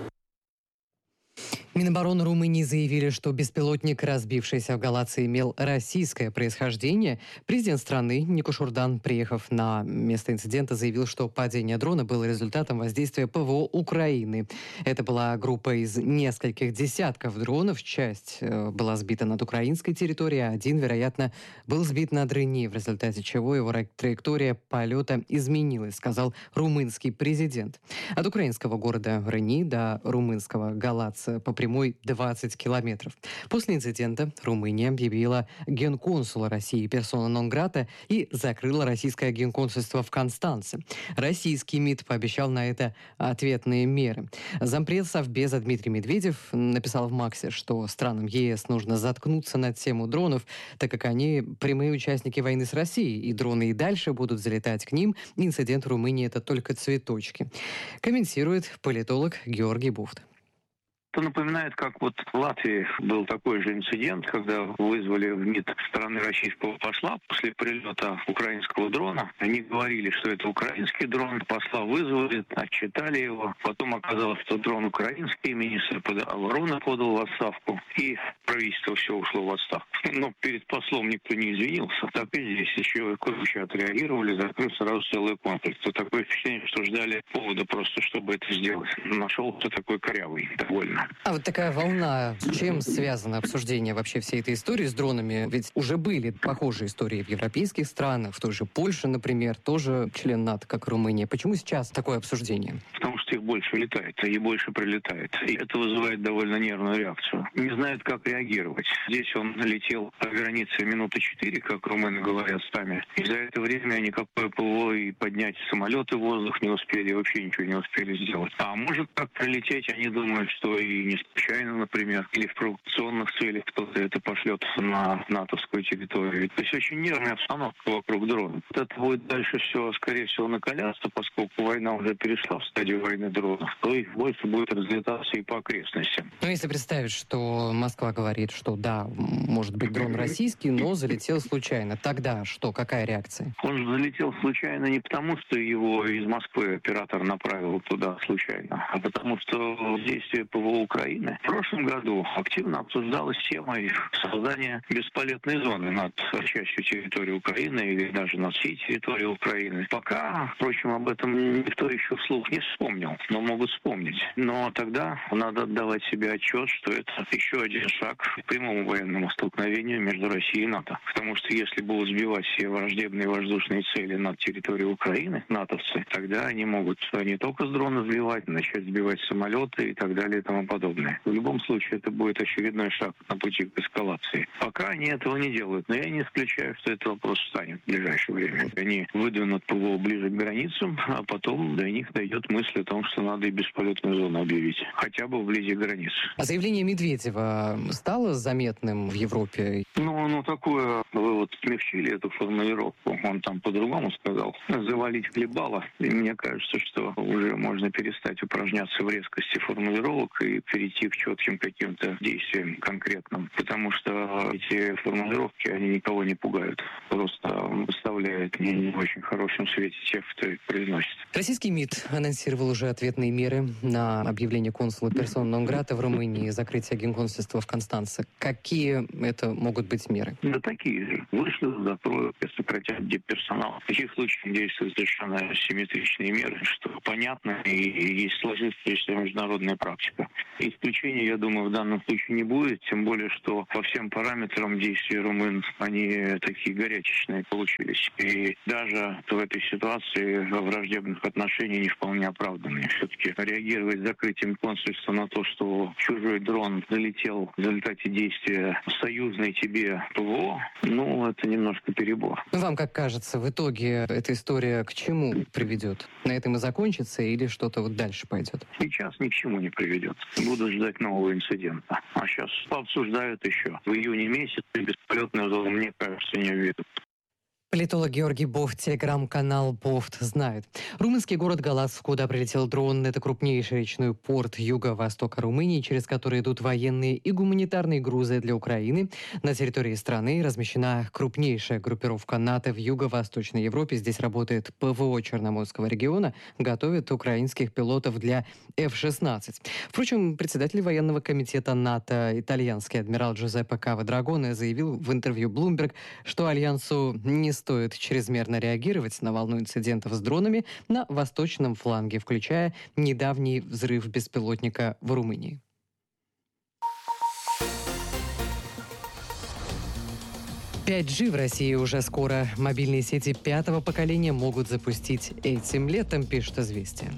Минобороны Румынии заявили, что беспилотник, разбившийся в Галации, имел российское происхождение. Президент страны Нико Шурдан, приехав на место инцидента, заявил, что падение дрона было результатом воздействия ПВО Украины. Это была группа из нескольких десятков дронов. Часть э, была сбита над украинской территорией, а один, вероятно, был сбит над Рени, в результате чего его траектория полета изменилась, сказал румынский президент. От украинского города Рени до румынского Галаца по прямой двадцать километров. После инцидента Румыния объявила генконсула России персона нон-грата и закрыла российское генконсульство в Констанце. Российский МИД пообещал на это ответные меры. Зампред Совбеза Дмитрий Медведев написал в Максе, что странам ЕС нужно заткнуться на тему дронов, так как они прямые участники войны с Россией, и дроны и дальше будут залетать к ним. Инцидент в Румынии — это только цветочки. Комментирует политолог Георгий Буфт. Это напоминает, как вот в Латвии был такой же инцидент, когда вызвали в МИД стороны российского посла после прилета украинского дрона. Они говорили, что это украинский дрон, посла вызвали, отчитали его. Потом оказалось, что дрон украинский, министр обороны подал в отставку, и правительство все ушло в отставку. Но перед послом никто не извинился. Так и здесь еще круче отреагировали, закрыв сразу целый комплекс. То такое впечатление, что ждали повода просто, чтобы это сделать. Нашелся такой корявый, довольно. А вот такая волна, с чем связано обсуждение вообще всей этой истории с дронами? Ведь уже были похожие истории в европейских странах, в той же Польше, например, тоже член НАТО, как и Румыния. Почему сейчас такое обсуждение? Потому что их больше летает и больше прилетает. И это вызывает довольно нервную реакцию. Не знают, как реагировать. Здесь он летел по границе минуты четыре, как румыны говорят сами. И за это время никакое ПВО и поднять самолеты в воздух не успели, вообще ничего не успели сделать. А может так прилететь, они думают, что и не случайно, например, или в провокационных целях кто-то это пошлет на натовскую территорию. То есть очень нервная обстановка вокруг дрона. Вот это будет дальше все, скорее всего, накаляться, поскольку война уже перешла в стадию войны дронов, то их больше будет разлетаться и по окрестностям. Ну, если представить, что Москва говорит, что да, может быть дрон российский, но залетел случайно, тогда что, какая реакция? Он же залетел случайно не потому, что его из Москвы оператор направил туда случайно, а потому что действие ПВО ПВО Украины. В прошлом году активно обсуждалась тема создания бесполетной зоны над частью территории Украины или даже над всей территорией Украины. Пока, впрочем, об этом никто еще вслух не вспомнил, но могут вспомнить. Но тогда надо отдавать себе отчет, что это еще один шаг к прямому военному столкновению между Россией и НАТО. Потому что если будут сбивать все враждебные воздушные цели над территорией Украины, натовцы, тогда они могут не только с дрона сбивать, начать сбивать самолеты и так далее и тому подобное. В любом случае, это будет очередной шаг на пути к эскалации. Пока они этого не делают, но я не исключаю, что этот вопрос встанет в ближайшее время. Они выдвинут ПВО ближе к границам, а потом до них дойдет мысль о том, что надо и бесполетную зону объявить, хотя бы вблизи границ. А заявление Медведева стало заметным в Европе? Ну, ну такое, вы вот смягчили эту формулировку. Он там по-другому сказал. Завалить хлебало. И мне кажется, что уже можно перестать упражняться в резкости формулировок и перейти к четким каким-то действиям конкретным. Потому что эти формулировки, они никого не пугают. Просто выставляют не, не в очень хорошем свете тех, кто их произносит. Российский МИД анонсировал уже ответные меры на объявление консула персона нон-грата в Румынии и закрытие генконсульства в Констанце. Какие это могут быть меры? Да такие же. Вышлют, закроют, сократят дипперсонал. В таких случаях действуют совершенно симметричные меры, что понятно и есть сложившаяся международная практика. Исключения, я думаю, в данном случае не будет, тем более, что по всем параметрам действий румын они такие горячечные получились. И даже в этой ситуации враждебных отношений не вполне оправданные. Все-таки реагировать закрытием консульства на то, что чужой дрон залетел в результате действия союзной тебе ПВО, ну, это немножко перебор. Вам как кажется, в итоге эта история к чему приведет? На этом и закончится или что-то вот дальше пойдет? Сейчас ни к чему не приведет. Буду ждать нового инцидента. А сейчас обсуждают еще. В июне месяце бесполетную зону, мне кажется, не введут. Политолог Георгий Бофт, телеграм-канал Бофт знает. Румынский город Галац, куда прилетел дрон, это крупнейший речной порт юго-востока Румынии, через который идут военные и гуманитарные грузы для Украины. На территории страны размещена крупнейшая группировка НАТО в юго-восточной Европе. Здесь работает ПВО Черноморского региона, готовит украинских пилотов для эф шестнадцать. Впрочем, председатель военного комитета НАТО, итальянский адмирал Джузеппе Кава Драгоне, заявил в интервью Bloomberg, что Альянсу не стоит чрезмерно реагировать на волну инцидентов с дронами на восточном фланге, включая недавний взрыв беспилотника в Румынии. пять джи в России уже скоро. Мобильные сети пятого поколения могут запустить этим летом, пишет «Известия».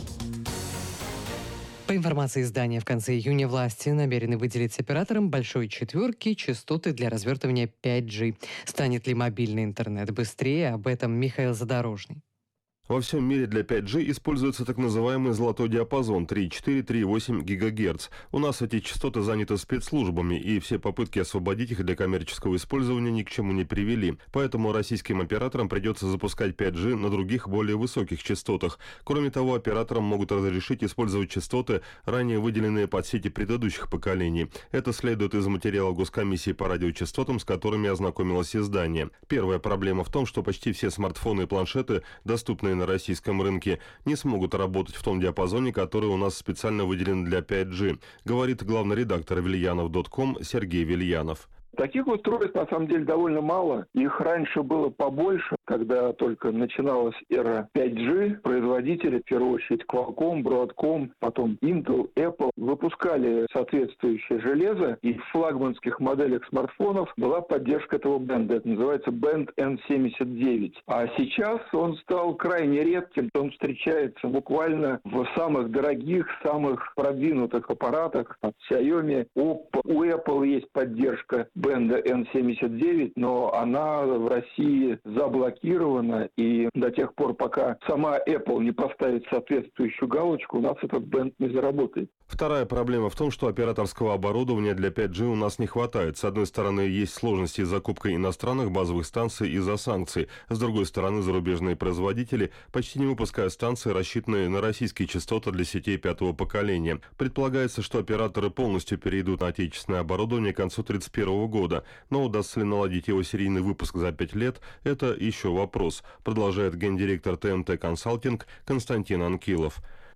По информации издания, в конце июня власти намерены выделить операторам большой четверки частоты для развертывания пять джи. Станет ли мобильный интернет быстрее? Об этом Михаил Задорожный. Во всем мире для пять джи используется так называемый золотой диапазон три и четыре - три и восемь гигагерц. У нас эти частоты заняты спецслужбами, и все попытки освободить их для коммерческого использования ни к чему не привели. Поэтому российским операторам придется запускать пять джи на других более высоких частотах. Кроме того, операторам могут разрешить использовать частоты, ранее выделенные под сети предыдущих поколений. Это следует из материала Госкомиссии по радиочастотам, с которыми ознакомилось издание. Первая проблема в том, что почти все смартфоны и планшеты, доступные на российском рынке, не смогут работать в том диапазоне, который у нас специально выделен для пять джи, говорит главный редактор вильянов точка ком Сергей Вильянов. Таких устройств на самом деле довольно мало. Их раньше было побольше, когда только начиналась эра пять джи. Производители, в первую очередь Qualcomm, Broadcom, потом Intel, Apple, выпускали соответствующее железо. И в флагманских моделях смартфонов была поддержка этого бенда. Это называется бенд эн семьдесят девять. А сейчас он стал крайне редким. Он встречается буквально в самых дорогих, самых продвинутых аппаратах. От Xiaomi, Oppo. У Apple есть поддержка бенда эн семьдесят девять, но она в России заблокирована, и до тех пор, пока сама Apple не поставит соответствующую галочку, у нас этот бенд не заработает. Вторая проблема в том, что операторского оборудования для пять джи у нас не хватает. С одной стороны, есть сложности с закупкой иностранных базовых станций из-за санкций. С другой стороны, зарубежные производители почти не выпускают станции, рассчитанные на российские частоты для сетей пятого поколения. Предполагается, что операторы полностью перейдут на отечественное оборудование к концу тридцать первого года. Но удастся ли наладить его серийный выпуск за пять лет, это еще вопрос, продолжает гендиректор тэ эм тэ Консалтинг Константин Анкилов.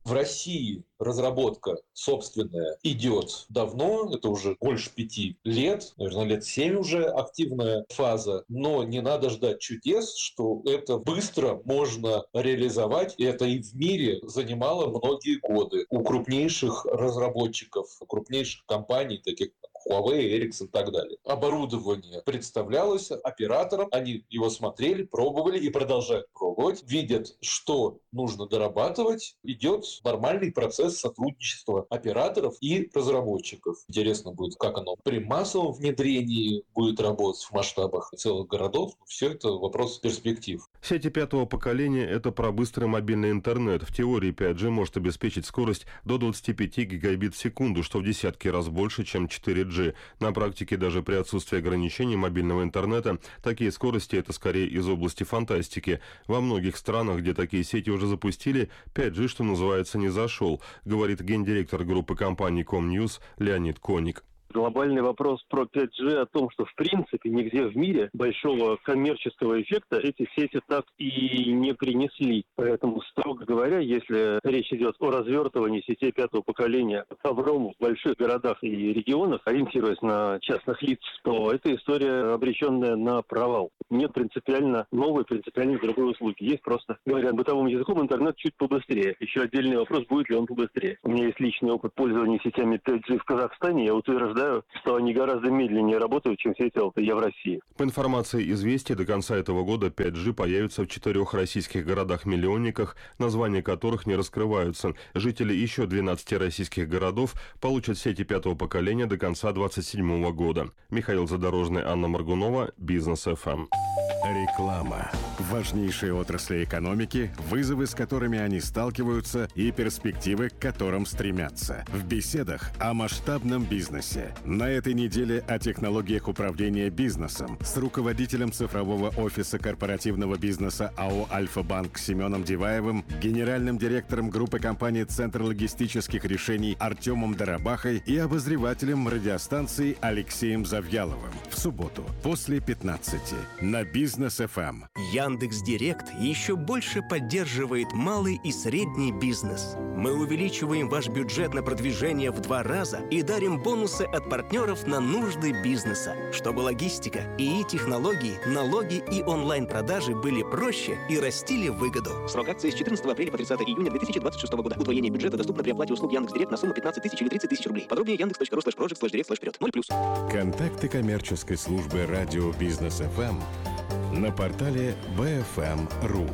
В России разработка собственная идет давно, это уже больше пяти лет, наверное, лет семь уже активная фаза, но не надо ждать чудес, что это быстро можно реализовать, и это и в мире занимало многие годы у крупнейших разработчиков, крупнейших компаний, таких как Huawei, Ericsson и так далее. Оборудование представлялось операторам, они его смотрели, пробовали и продолжают пробовать, видят, что нужно дорабатывать, идет нормальный процесс сотрудничества операторов и разработчиков. Интересно будет, как оно при массовом внедрении будет работать в масштабах целых городов. Все это вопрос перспектив. Сети пятого поколения – это про быстрый мобильный интернет. В теории пять джи может обеспечить скорость до двадцати пяти гигабит в секунду, что в десятки раз больше, чем четыре джи. На практике даже при отсутствии ограничений мобильного интернета такие скорости – это скорее из области фантастики. Во многих странах, где такие сети уже запустили, пять джи, что называется, не зашел, говорит гендиректор группы компаний Комньюз Леонид Коник. Глобальный вопрос про пять джи о том, что в принципе нигде в мире большого коммерческого эффекта эти сети так и не принесли. Поэтому, строго говоря, если речь идет о развертывании сетей пятого поколения ковром в больших городах и регионах, ориентируясь на частных лиц, то эта история обреченная на провал. Нет принципиально новой, принципиально другой услуги. Есть просто, говоря бытовым языком, интернет чуть побыстрее. Еще отдельный вопрос, будет ли он побыстрее. У меня есть личный опыт пользования сетями пять джи в Казахстане. Я утверждаю, что они гораздо медленнее работают, чем сети эл ти и в России. По информации «Известий», до конца этого года пять джи появится в четырех российских городах-миллионниках, названия которых не раскрываются. Жители еще двенадцати российских городов получат сети пятого поколения до конца двадцать седьмого года. Михаил Задорожный, Анна Моргунова, Бизнес эф эм. Реклама. Важнейшие отрасли экономики, вызовы, с которыми они сталкиваются, и перспективы, к которым стремятся. В беседах о масштабном бизнесе. На этой неделе о технологиях управления бизнесом с руководителем цифрового офиса корпоративного бизнеса АО «Альфа-Банк» Семеном Диваевым, генеральным директором группы компаний «Центр логистических решений» Артемом Дарабахой и обозревателем радиостанции Алексеем Завьяловым. В субботу после пятнадцати на Бизнес эф эм. Яндекс.Директ еще больше поддерживает малый и средний бизнес. Мы увеличиваем ваш бюджет на продвижение в два раза и дарим бонусы от партнеров на нужды бизнеса, чтобы логистика, ИИ-технологии, налоги и онлайн-продажи были проще и растили выгоду. Срок акции с четырнадцатого апреля по тридцатое июня две тысячи двадцать шестого года. Удвоение бюджета доступно при оплате услуг Яндекс.Директ на сумму пятнадцать тысяч или тридцать тысяч рублей. Подробнее яндекс.ру слэш project слэш директ слэш вперед. ноль плюс. Контакты коммерческой службы радио Бизнес эф эм на портале би эф эм точка ру.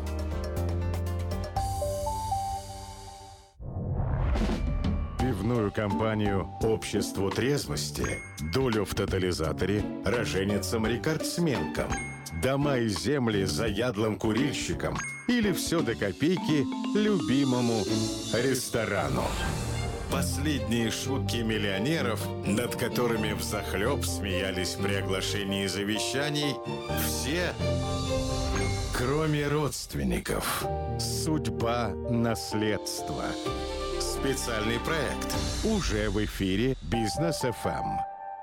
Пивную компанию «Обществу трезвости», долю в тотализаторе роженицам-рекордсменкам, дома и земли заядлым курильщикам или все до копейки любимому ресторану. Последние шутки миллионеров, над которыми взахлеб смеялись при оглашении завещаний, все, кроме родственников. Судьба наследства. Специальный проект уже в эфире Бизнес эф эм.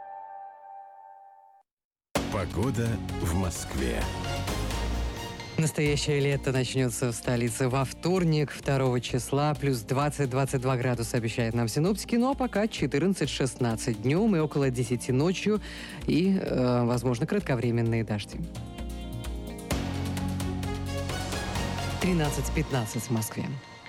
Погода в Москве. Настоящее лето начнется в столице во вторник, второго числа, плюс двадцать - двадцать два градуса обещают нам синоптики, но пока четырнадцать - шестнадцать днем и около десяти ночью, и, э, возможно, кратковременные дожди. тринадцать - пятнадцать в Москве.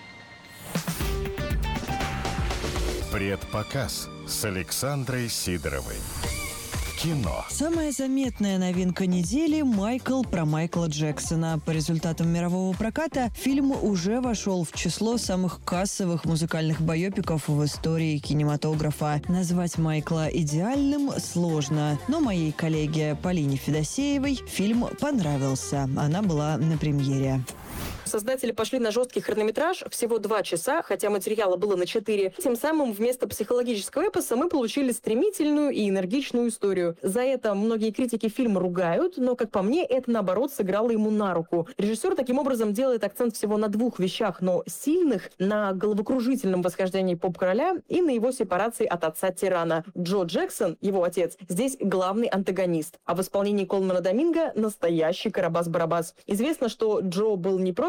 Предпоказ с Александрой Сидоровой. Кино. Самая заметная новинка недели – «Майкл» про Майкла Джексона. По результатам мирового проката фильм уже вошел в число самых кассовых музыкальных байопиков в истории кинематографа. Назвать Майкла идеальным сложно, но моей коллеге Полине Федосеевой фильм понравился. Она была на премьере. Создатели пошли на жесткий хронометраж, всего два часа, хотя материала было на четыре. Тем самым вместо психологического эпоса мы получили стремительную и энергичную историю. За это многие критики фильм ругают, но, как по мне, это, наоборот, сыграло ему на руку. Режиссер таким образом делает акцент всего на двух вещах, но сильных: на головокружительном восхождении поп-короля и на его сепарации от отца-тирана. Джо Джексон, его отец, здесь главный антагонист, а в исполнении Колмана Доминго настоящий Карабас-Барабас. Известно, что Джо был не просто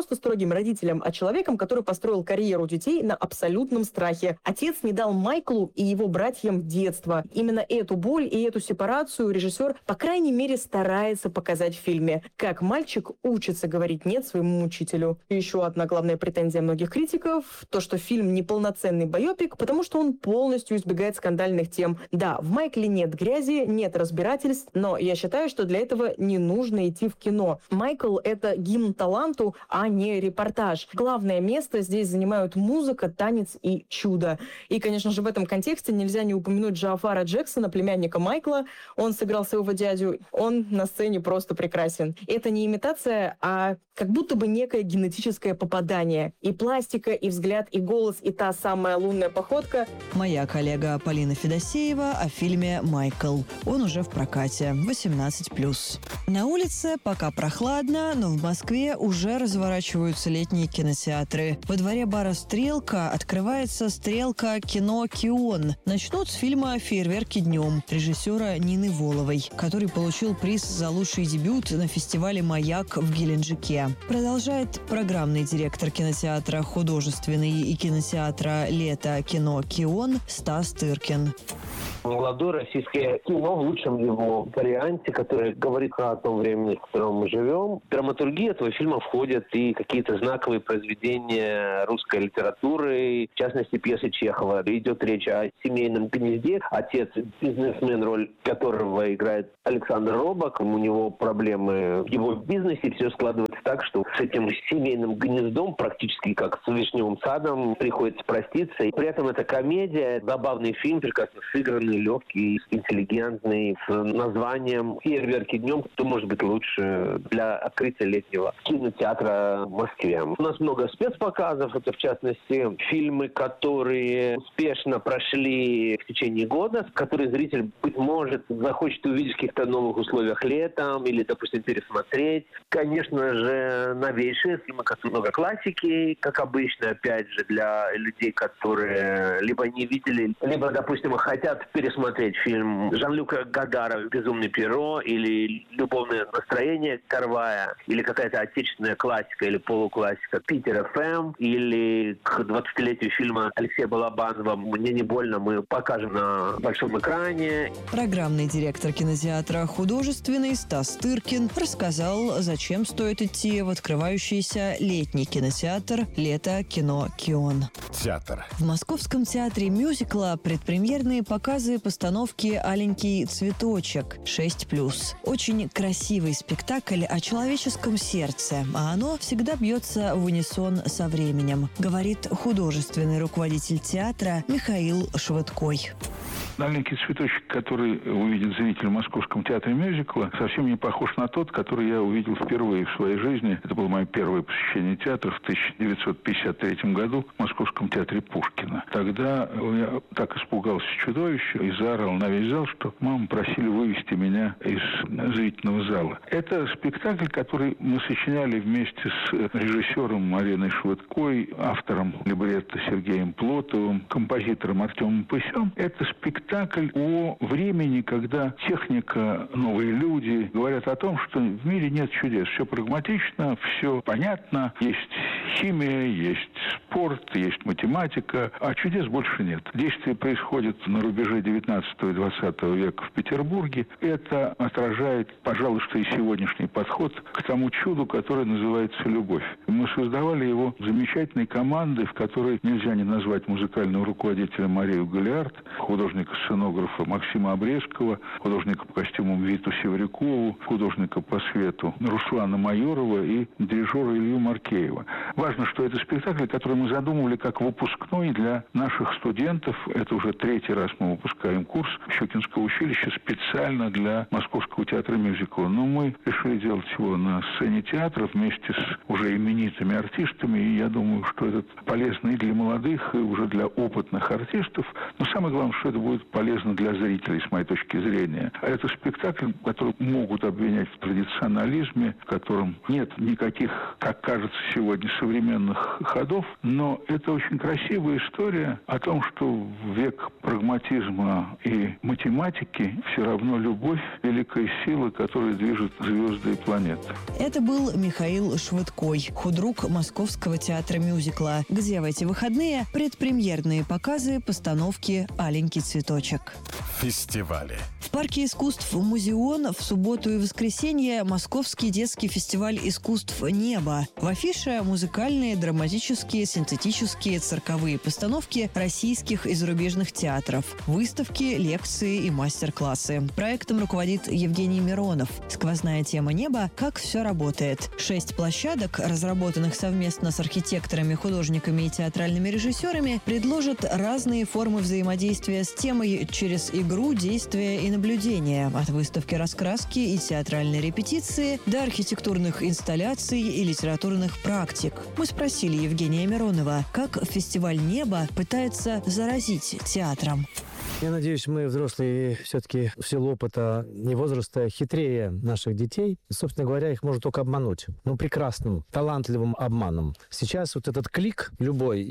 просто строгим родителем, а человеком, который построил карьеру детей на абсолютном страхе. Отец не дал Майклу и его братьям детства. Именно эту боль и эту сепарацию режиссер, по крайней мере, старается показать в фильме. Как мальчик учится говорить «нет» своему учителю. И еще одна главная претензия многих критиков – то, что фильм неполноценный байопик, потому что он полностью избегает скандальных тем. Да, в Майкле нет грязи, нет разбирательств, но я считаю, что для этого не нужно идти в кино. Майкл – это гимн таланту, а не репортаж. Главное место здесь занимают музыка, танец и чудо. И, конечно же, в этом контексте нельзя не упомянуть Джаафара Джексона, племянника Майкла. Он сыграл своего дядю. Он на сцене просто прекрасен. Это не имитация, а как будто бы некое генетическое попадание. И пластика, и взгляд, и голос, и та самая лунная походка. Моя коллега Полина Федосеева о фильме «Майкл». Он уже в прокате. восемнадцать плюс. На улице пока прохладно, но в Москве уже разворачиваются летние кинотеатры. Во дворе бара «Стрелка» открывается «Стрелка. Кино. Кион». Начнут с фильма «Фейерверки днем» режиссера Нины Воловой, который получил приз за лучший дебют на фестивале «Маяк» в Геленджике. Продолжает программный директор кинотеатра «Художественный» и кинотеатра «Лето. Кино. Кион» Стас Тыркин. Молодое российское кино в лучшем его варианте, которое говорит о том времени, в котором мы живем. В драматургию этого фильма входят и какие-то знаковые произведения русской литературы, в частности, пьесы Чехова. Идет речь о семейном гнезде. Отец – бизнесмен, роль которого играет Александр Робок. У него проблемы в его бизнесе. Все складывается так, что с этим семейным гнездом, практически как с вишневым садом, приходится проститься. И при этом это комедия, забавный фильм, прекрасно сыгранный, легкий, интеллигентный, с названием «Фейерверки днем», что может быть лучше для открытия летнего кинотеатра в Москве. У нас много спецпоказов, это в частности фильмы, которые успешно прошли в течение года, которые зритель, быть может, захочет увидеть в каких-то новых условиях летом или, допустим, пересмотреть. Конечно же, новейшие фильмы, как много классики, как обычно, опять же, для людей, которые либо не видели, либо, допустим, хотят пересмотреть фильм Жан-Люка Годара «Безумный Пьеро» или «Любовное настроение» Карвая, или какая-то отечественная классика или полуклассика «Питер эф эм», или к двадцатилетию фильма Алексея Балабанова «Мне не больно», мы покажем на большом экране. Программный директор кинотеатра «Художественный» Стас Тыркин рассказал, зачем стоит идти в открывающийся летний кинотеатр «Лето. Кино. Кион». Театр. В Московском театре мюзикла предпремьерные показы постановки «Аленький цветочек» шесть плюс. Очень красивый спектакль о человеческом сердце, а оно всегда бьется в унисон со временем, говорит художественный руководитель театра Михаил Швыдкой. «Аленький цветочек», который увидит зритель в Московском театре мюзикла, совсем не похож на тот, который я увидел впервые в своей жизни. Это было мое первое посещение театра в тысяча девятьсот пятьдесят третьем году в Московском театре Пушкина. Тогда я так испугался чудовища и заорал на весь зал, что маму просили вывести меня из зрительного зала. Это спектакль, который мы сочиняли вместе с режиссером Мариной Швыдкой, автором либретто Сергеем Плотовым, композитором Артемом Пысем. Это спектакль о времени, когда техника, новые люди говорят о том, что в мире нет чудес. Все прагматично, все понятно. Есть химия, есть спорт, есть математика, а чудес больше нет. Действие происходит на рубеже девятнадцатого и двадцатого века в Петербурге. Это отражает, пожалуй, что и сегодняшний подход к тому чуду, которое называется любовь. Мы создавали его замечательной командой, в которой нельзя не назвать музыкального руководителя Марию Галиард, художника-сценографа Максима Обрезкова, художника по костюмам Виту Севрюкову, художника по свету Руслана Майорова и дирижера Илью Маркеева. Важно, что это спектакль, который мы задумывали как выпускной для наших студентов. Это уже третий раз мы выпускаем курс Щукинского училища специально для Московского театра мюзикла. Но мы решили делать его на сцене театра вместе с уже именитыми артистами. И я думаю, что это полезно и для молодых, и уже для опытных артистов. Но самое главное, что это будет полезно для зрителей, с моей точки зрения. А это спектакль, который могут обвинять в традиционализме, в котором нет никаких, как кажется сегодня, современных ходов, но это очень красивая история о том, что в век прагматизма и математики все равно любовь – великая сила, которая движет звезды и планеты. Это был Михаил Швыдкой, худрук Московского театра мюзикла, где в эти выходные предпремьерные показы постановки «Аленький цветочек». Фестивали. В парке искусств «Музеон» в субботу и воскресенье Московский детский фестиваль искусств «Небо». В афише музыкальные, драматические, синтетические, цирковые постановки российских и зарубежных театров, выставки, лекции и мастер-классы. Проектом руководит Евгений Миронов. Сквозная тема «Небо» – как все работает. Шесть площадок, разработанных совместно с архитекторами, художниками и театральными режиссерами, предложат разные формы взаимодействия с темой через игру, действие и наблюдение. От выставки раскраски и театральной репетиции до архитектурных инсталляций и литературных практик. Мы спросили Евгения Миронова, как фестиваль «Небо» пытается заразить театром. Я надеюсь, мы, взрослые, все-таки в силу опыта и возраста хитрее наших детей. Собственно говоря, их можно только обмануть. Ну, прекрасным, талантливым обманом. Сейчас вот этот клик любой,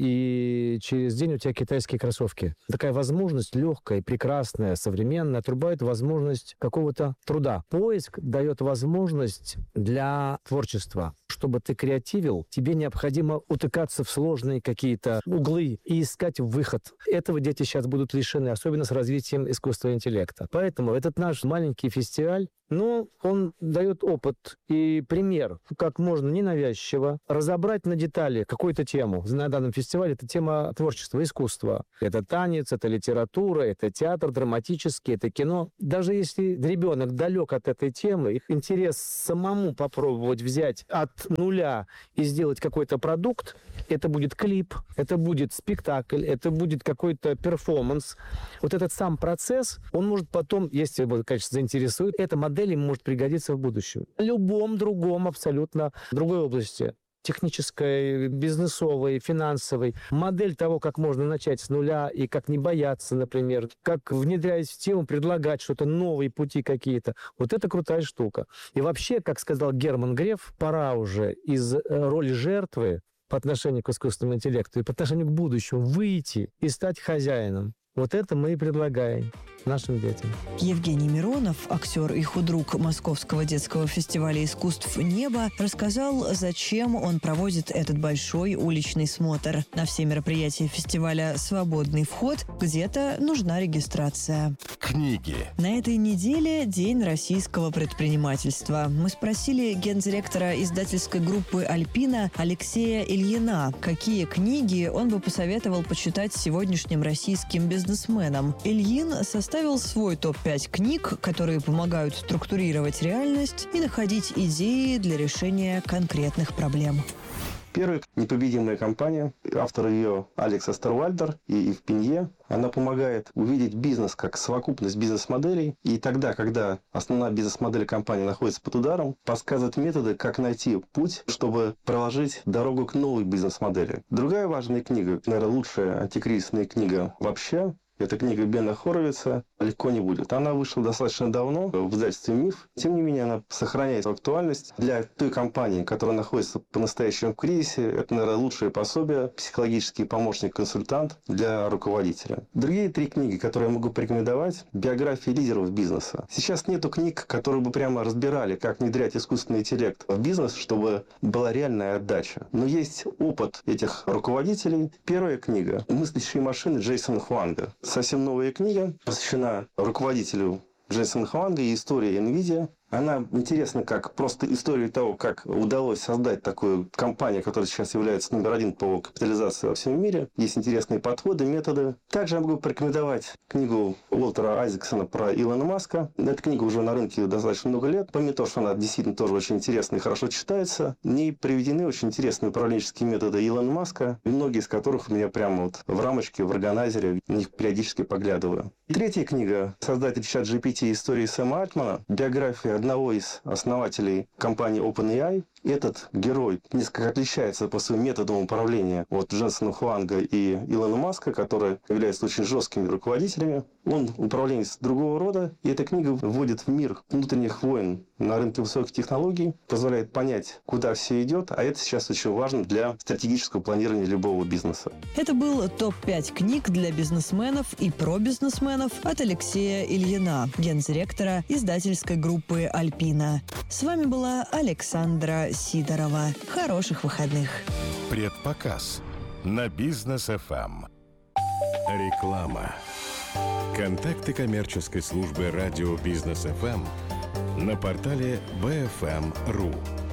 и через день у тебя китайские кроссовки. Такая возможность легкая, прекрасная, современная, отрубает возможность какого-то труда. Поиск дает возможность для творчества. Чтобы ты креативил, тебе необходимо утыкаться в сложные какие-то углы и искать выход. Этого дети сейчас будут лишены, особенно с развитием искусства и интеллекта. Поэтому этот наш маленький фестиваль, ну, он дает опыт и пример, как можно ненавязчиво разобрать на детали какую-то тему. На данном фестивале это тема творчества, искусства. Это танец, это литература, это театр драматический, это кино. Даже если ребенок далек от этой темы, их интерес самому попробовать взять от нуля и сделать какой-то продукт, это будет клип, это будет спектакль, это будет какой-то перформанс. Вот этот сам процесс, он может потом, если его, конечно, заинтересует, эта модель им может пригодиться в будущем. В любом другом, абсолютно другой области. Технической, бизнесовой, финансовой. Модель того, как можно начать с нуля и как не бояться, например, как, внедряясь в тему, предлагать что-то, новые пути какие-то. Вот это крутая штука. И вообще, как сказал Герман Греф, пора уже из роли жертвы по отношению к искусственному интеллекту и по отношению к будущему выйти и стать хозяином. Вот это мы и предлагаем нашим детям. Евгений Миронов, актер и худрук Московского детского фестиваля искусств «Небо», рассказал, зачем он проводит этот большой уличный смотр. На все мероприятия фестиваля свободный вход, где-то нужна регистрация. Книги. На этой неделе День российского предпринимательства. Мы спросили гендиректора издательской группы «Альпина» Алексея Ильина, какие книги он бы посоветовал почитать сегодняшним российским бизнесменам. Ильин составил свой топ пять книг, которые помогают структурировать реальность и находить идеи для решения конкретных проблем. Первая – «Непобедимая компания». Автор ее Алекс Остервальдер и Ив Пинье. Она помогает увидеть бизнес как совокупность бизнес-моделей. И тогда, когда основная бизнес-модель компании находится под ударом, подсказывает методы, как найти путь, чтобы проложить дорогу к новой бизнес-модели. Другая важная книга, наверное, лучшая антикризисная книга вообще, это книга Бена Хоровица «Легко не будет». Она вышла достаточно давно в издательстве «Миф». Тем не менее, она сохраняет актуальность для той компании, которая находится по-настоящему в кризисе. Это, наверное, лучшее пособие, психологический помощник-консультант для руководителя. Другие три книги, которые я могу порекомендовать, биографии лидеров бизнеса. Сейчас нету книг, которые бы прямо разбирали, как внедрять искусственный интеллект в бизнес, чтобы была реальная отдача. Но есть опыт этих руководителей. Первая книга «Мыслящие машины» Джейсона Хуанга. Совсем новая книга, посвящена руководителю Джейсона Хуанга и истории NVIDIA. Она интересна как просто история того, как удалось создать такую компанию, которая сейчас является номер один по капитализации во всем мире. Есть интересные подходы, методы. Также я могу порекомендовать книгу Уолтера Айзексона про Илона Маска. Эта книга уже на рынке достаточно много лет. Помимо того, что она действительно тоже очень интересная и хорошо читается, в ней приведены очень интересные управленческие методы Илона Маска, и многие из которых у меня прямо вот в рамочке, в органайзере, на них периодически поглядываю. И третья книга, создатель чат джи пи ти «Истории Сэма Альтмана», биография одного из основателей компании OpenAI. Этот герой несколько отличается по своим методам управления от Дженсена Хуанга и Илона Маска, которые являются очень жесткими руководителями. Он управленец другого рода, и эта книга вводит в мир внутренних войн на рынке высоких технологий, позволяет понять, куда все идет, а это сейчас очень важно для стратегического планирования любого бизнеса. Это был топ пять книг для бизнесменов и про бизнесменов от Алексея Ильина, гендиректора издательской группы «Альпина». С вами была Александра Сидорова. Хороших выходных. Предпоказ на Бизнес эф эм. Реклама. Контакты коммерческой службы радио Бизнес эф эм на портале би эф эм точка ру.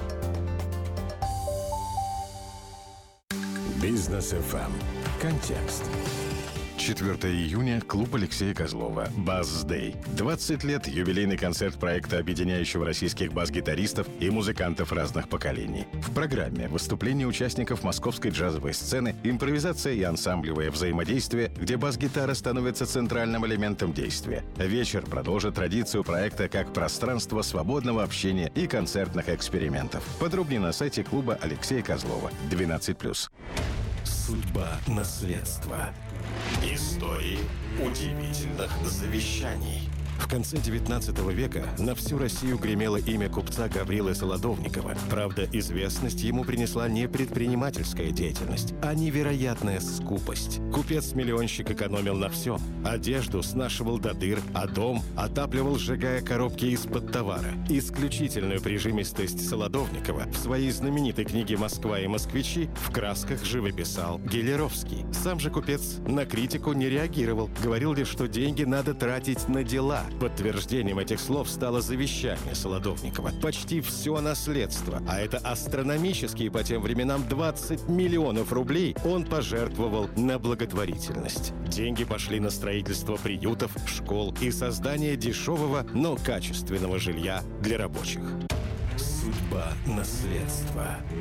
Бизнес эф эм. Контекст. четвёртого июня. Клуб Алексея Козлова. Бас-дэй. двадцать лет. Юбилейный концерт проекта, объединяющего российских бас-гитаристов и музыкантов разных поколений. В программе выступления участников московской джазовой сцены, импровизация и ансамблевое взаимодействие, где бас-гитара становится центральным элементом действия. Вечер продолжит традицию проекта как пространство свободного общения и концертных экспериментов. Подробнее на сайте клуба Алексея Козлова. двенадцать плюс. Судьба наследства. Истории удивительных завещаний. В конце девятнадцатого века на всю Россию гремело имя купца Гаврилы Солодовникова. Правда, известность ему принесла не предпринимательская деятельность, а невероятная скупость. Купец-миллионщик экономил на всем. Одежду снашивал до дыр, а дом отапливал, сжигая коробки из-под товара. Исключительную прижимистость Солодовникова в своей знаменитой книге «Москва и москвичи» в красках живописал Гелеровский. Сам же купец на критику не реагировал, говорил лишь, что деньги надо тратить на дела. Подтверждением этих слов стало завещание Солодовникова. Почти все наследство, а это астрономические по тем временам двадцать миллионов рублей, он пожертвовал на благотворительность. Деньги пошли на строительство приютов, школ и создание дешевого, но качественного жилья для рабочих. Судьба наследства.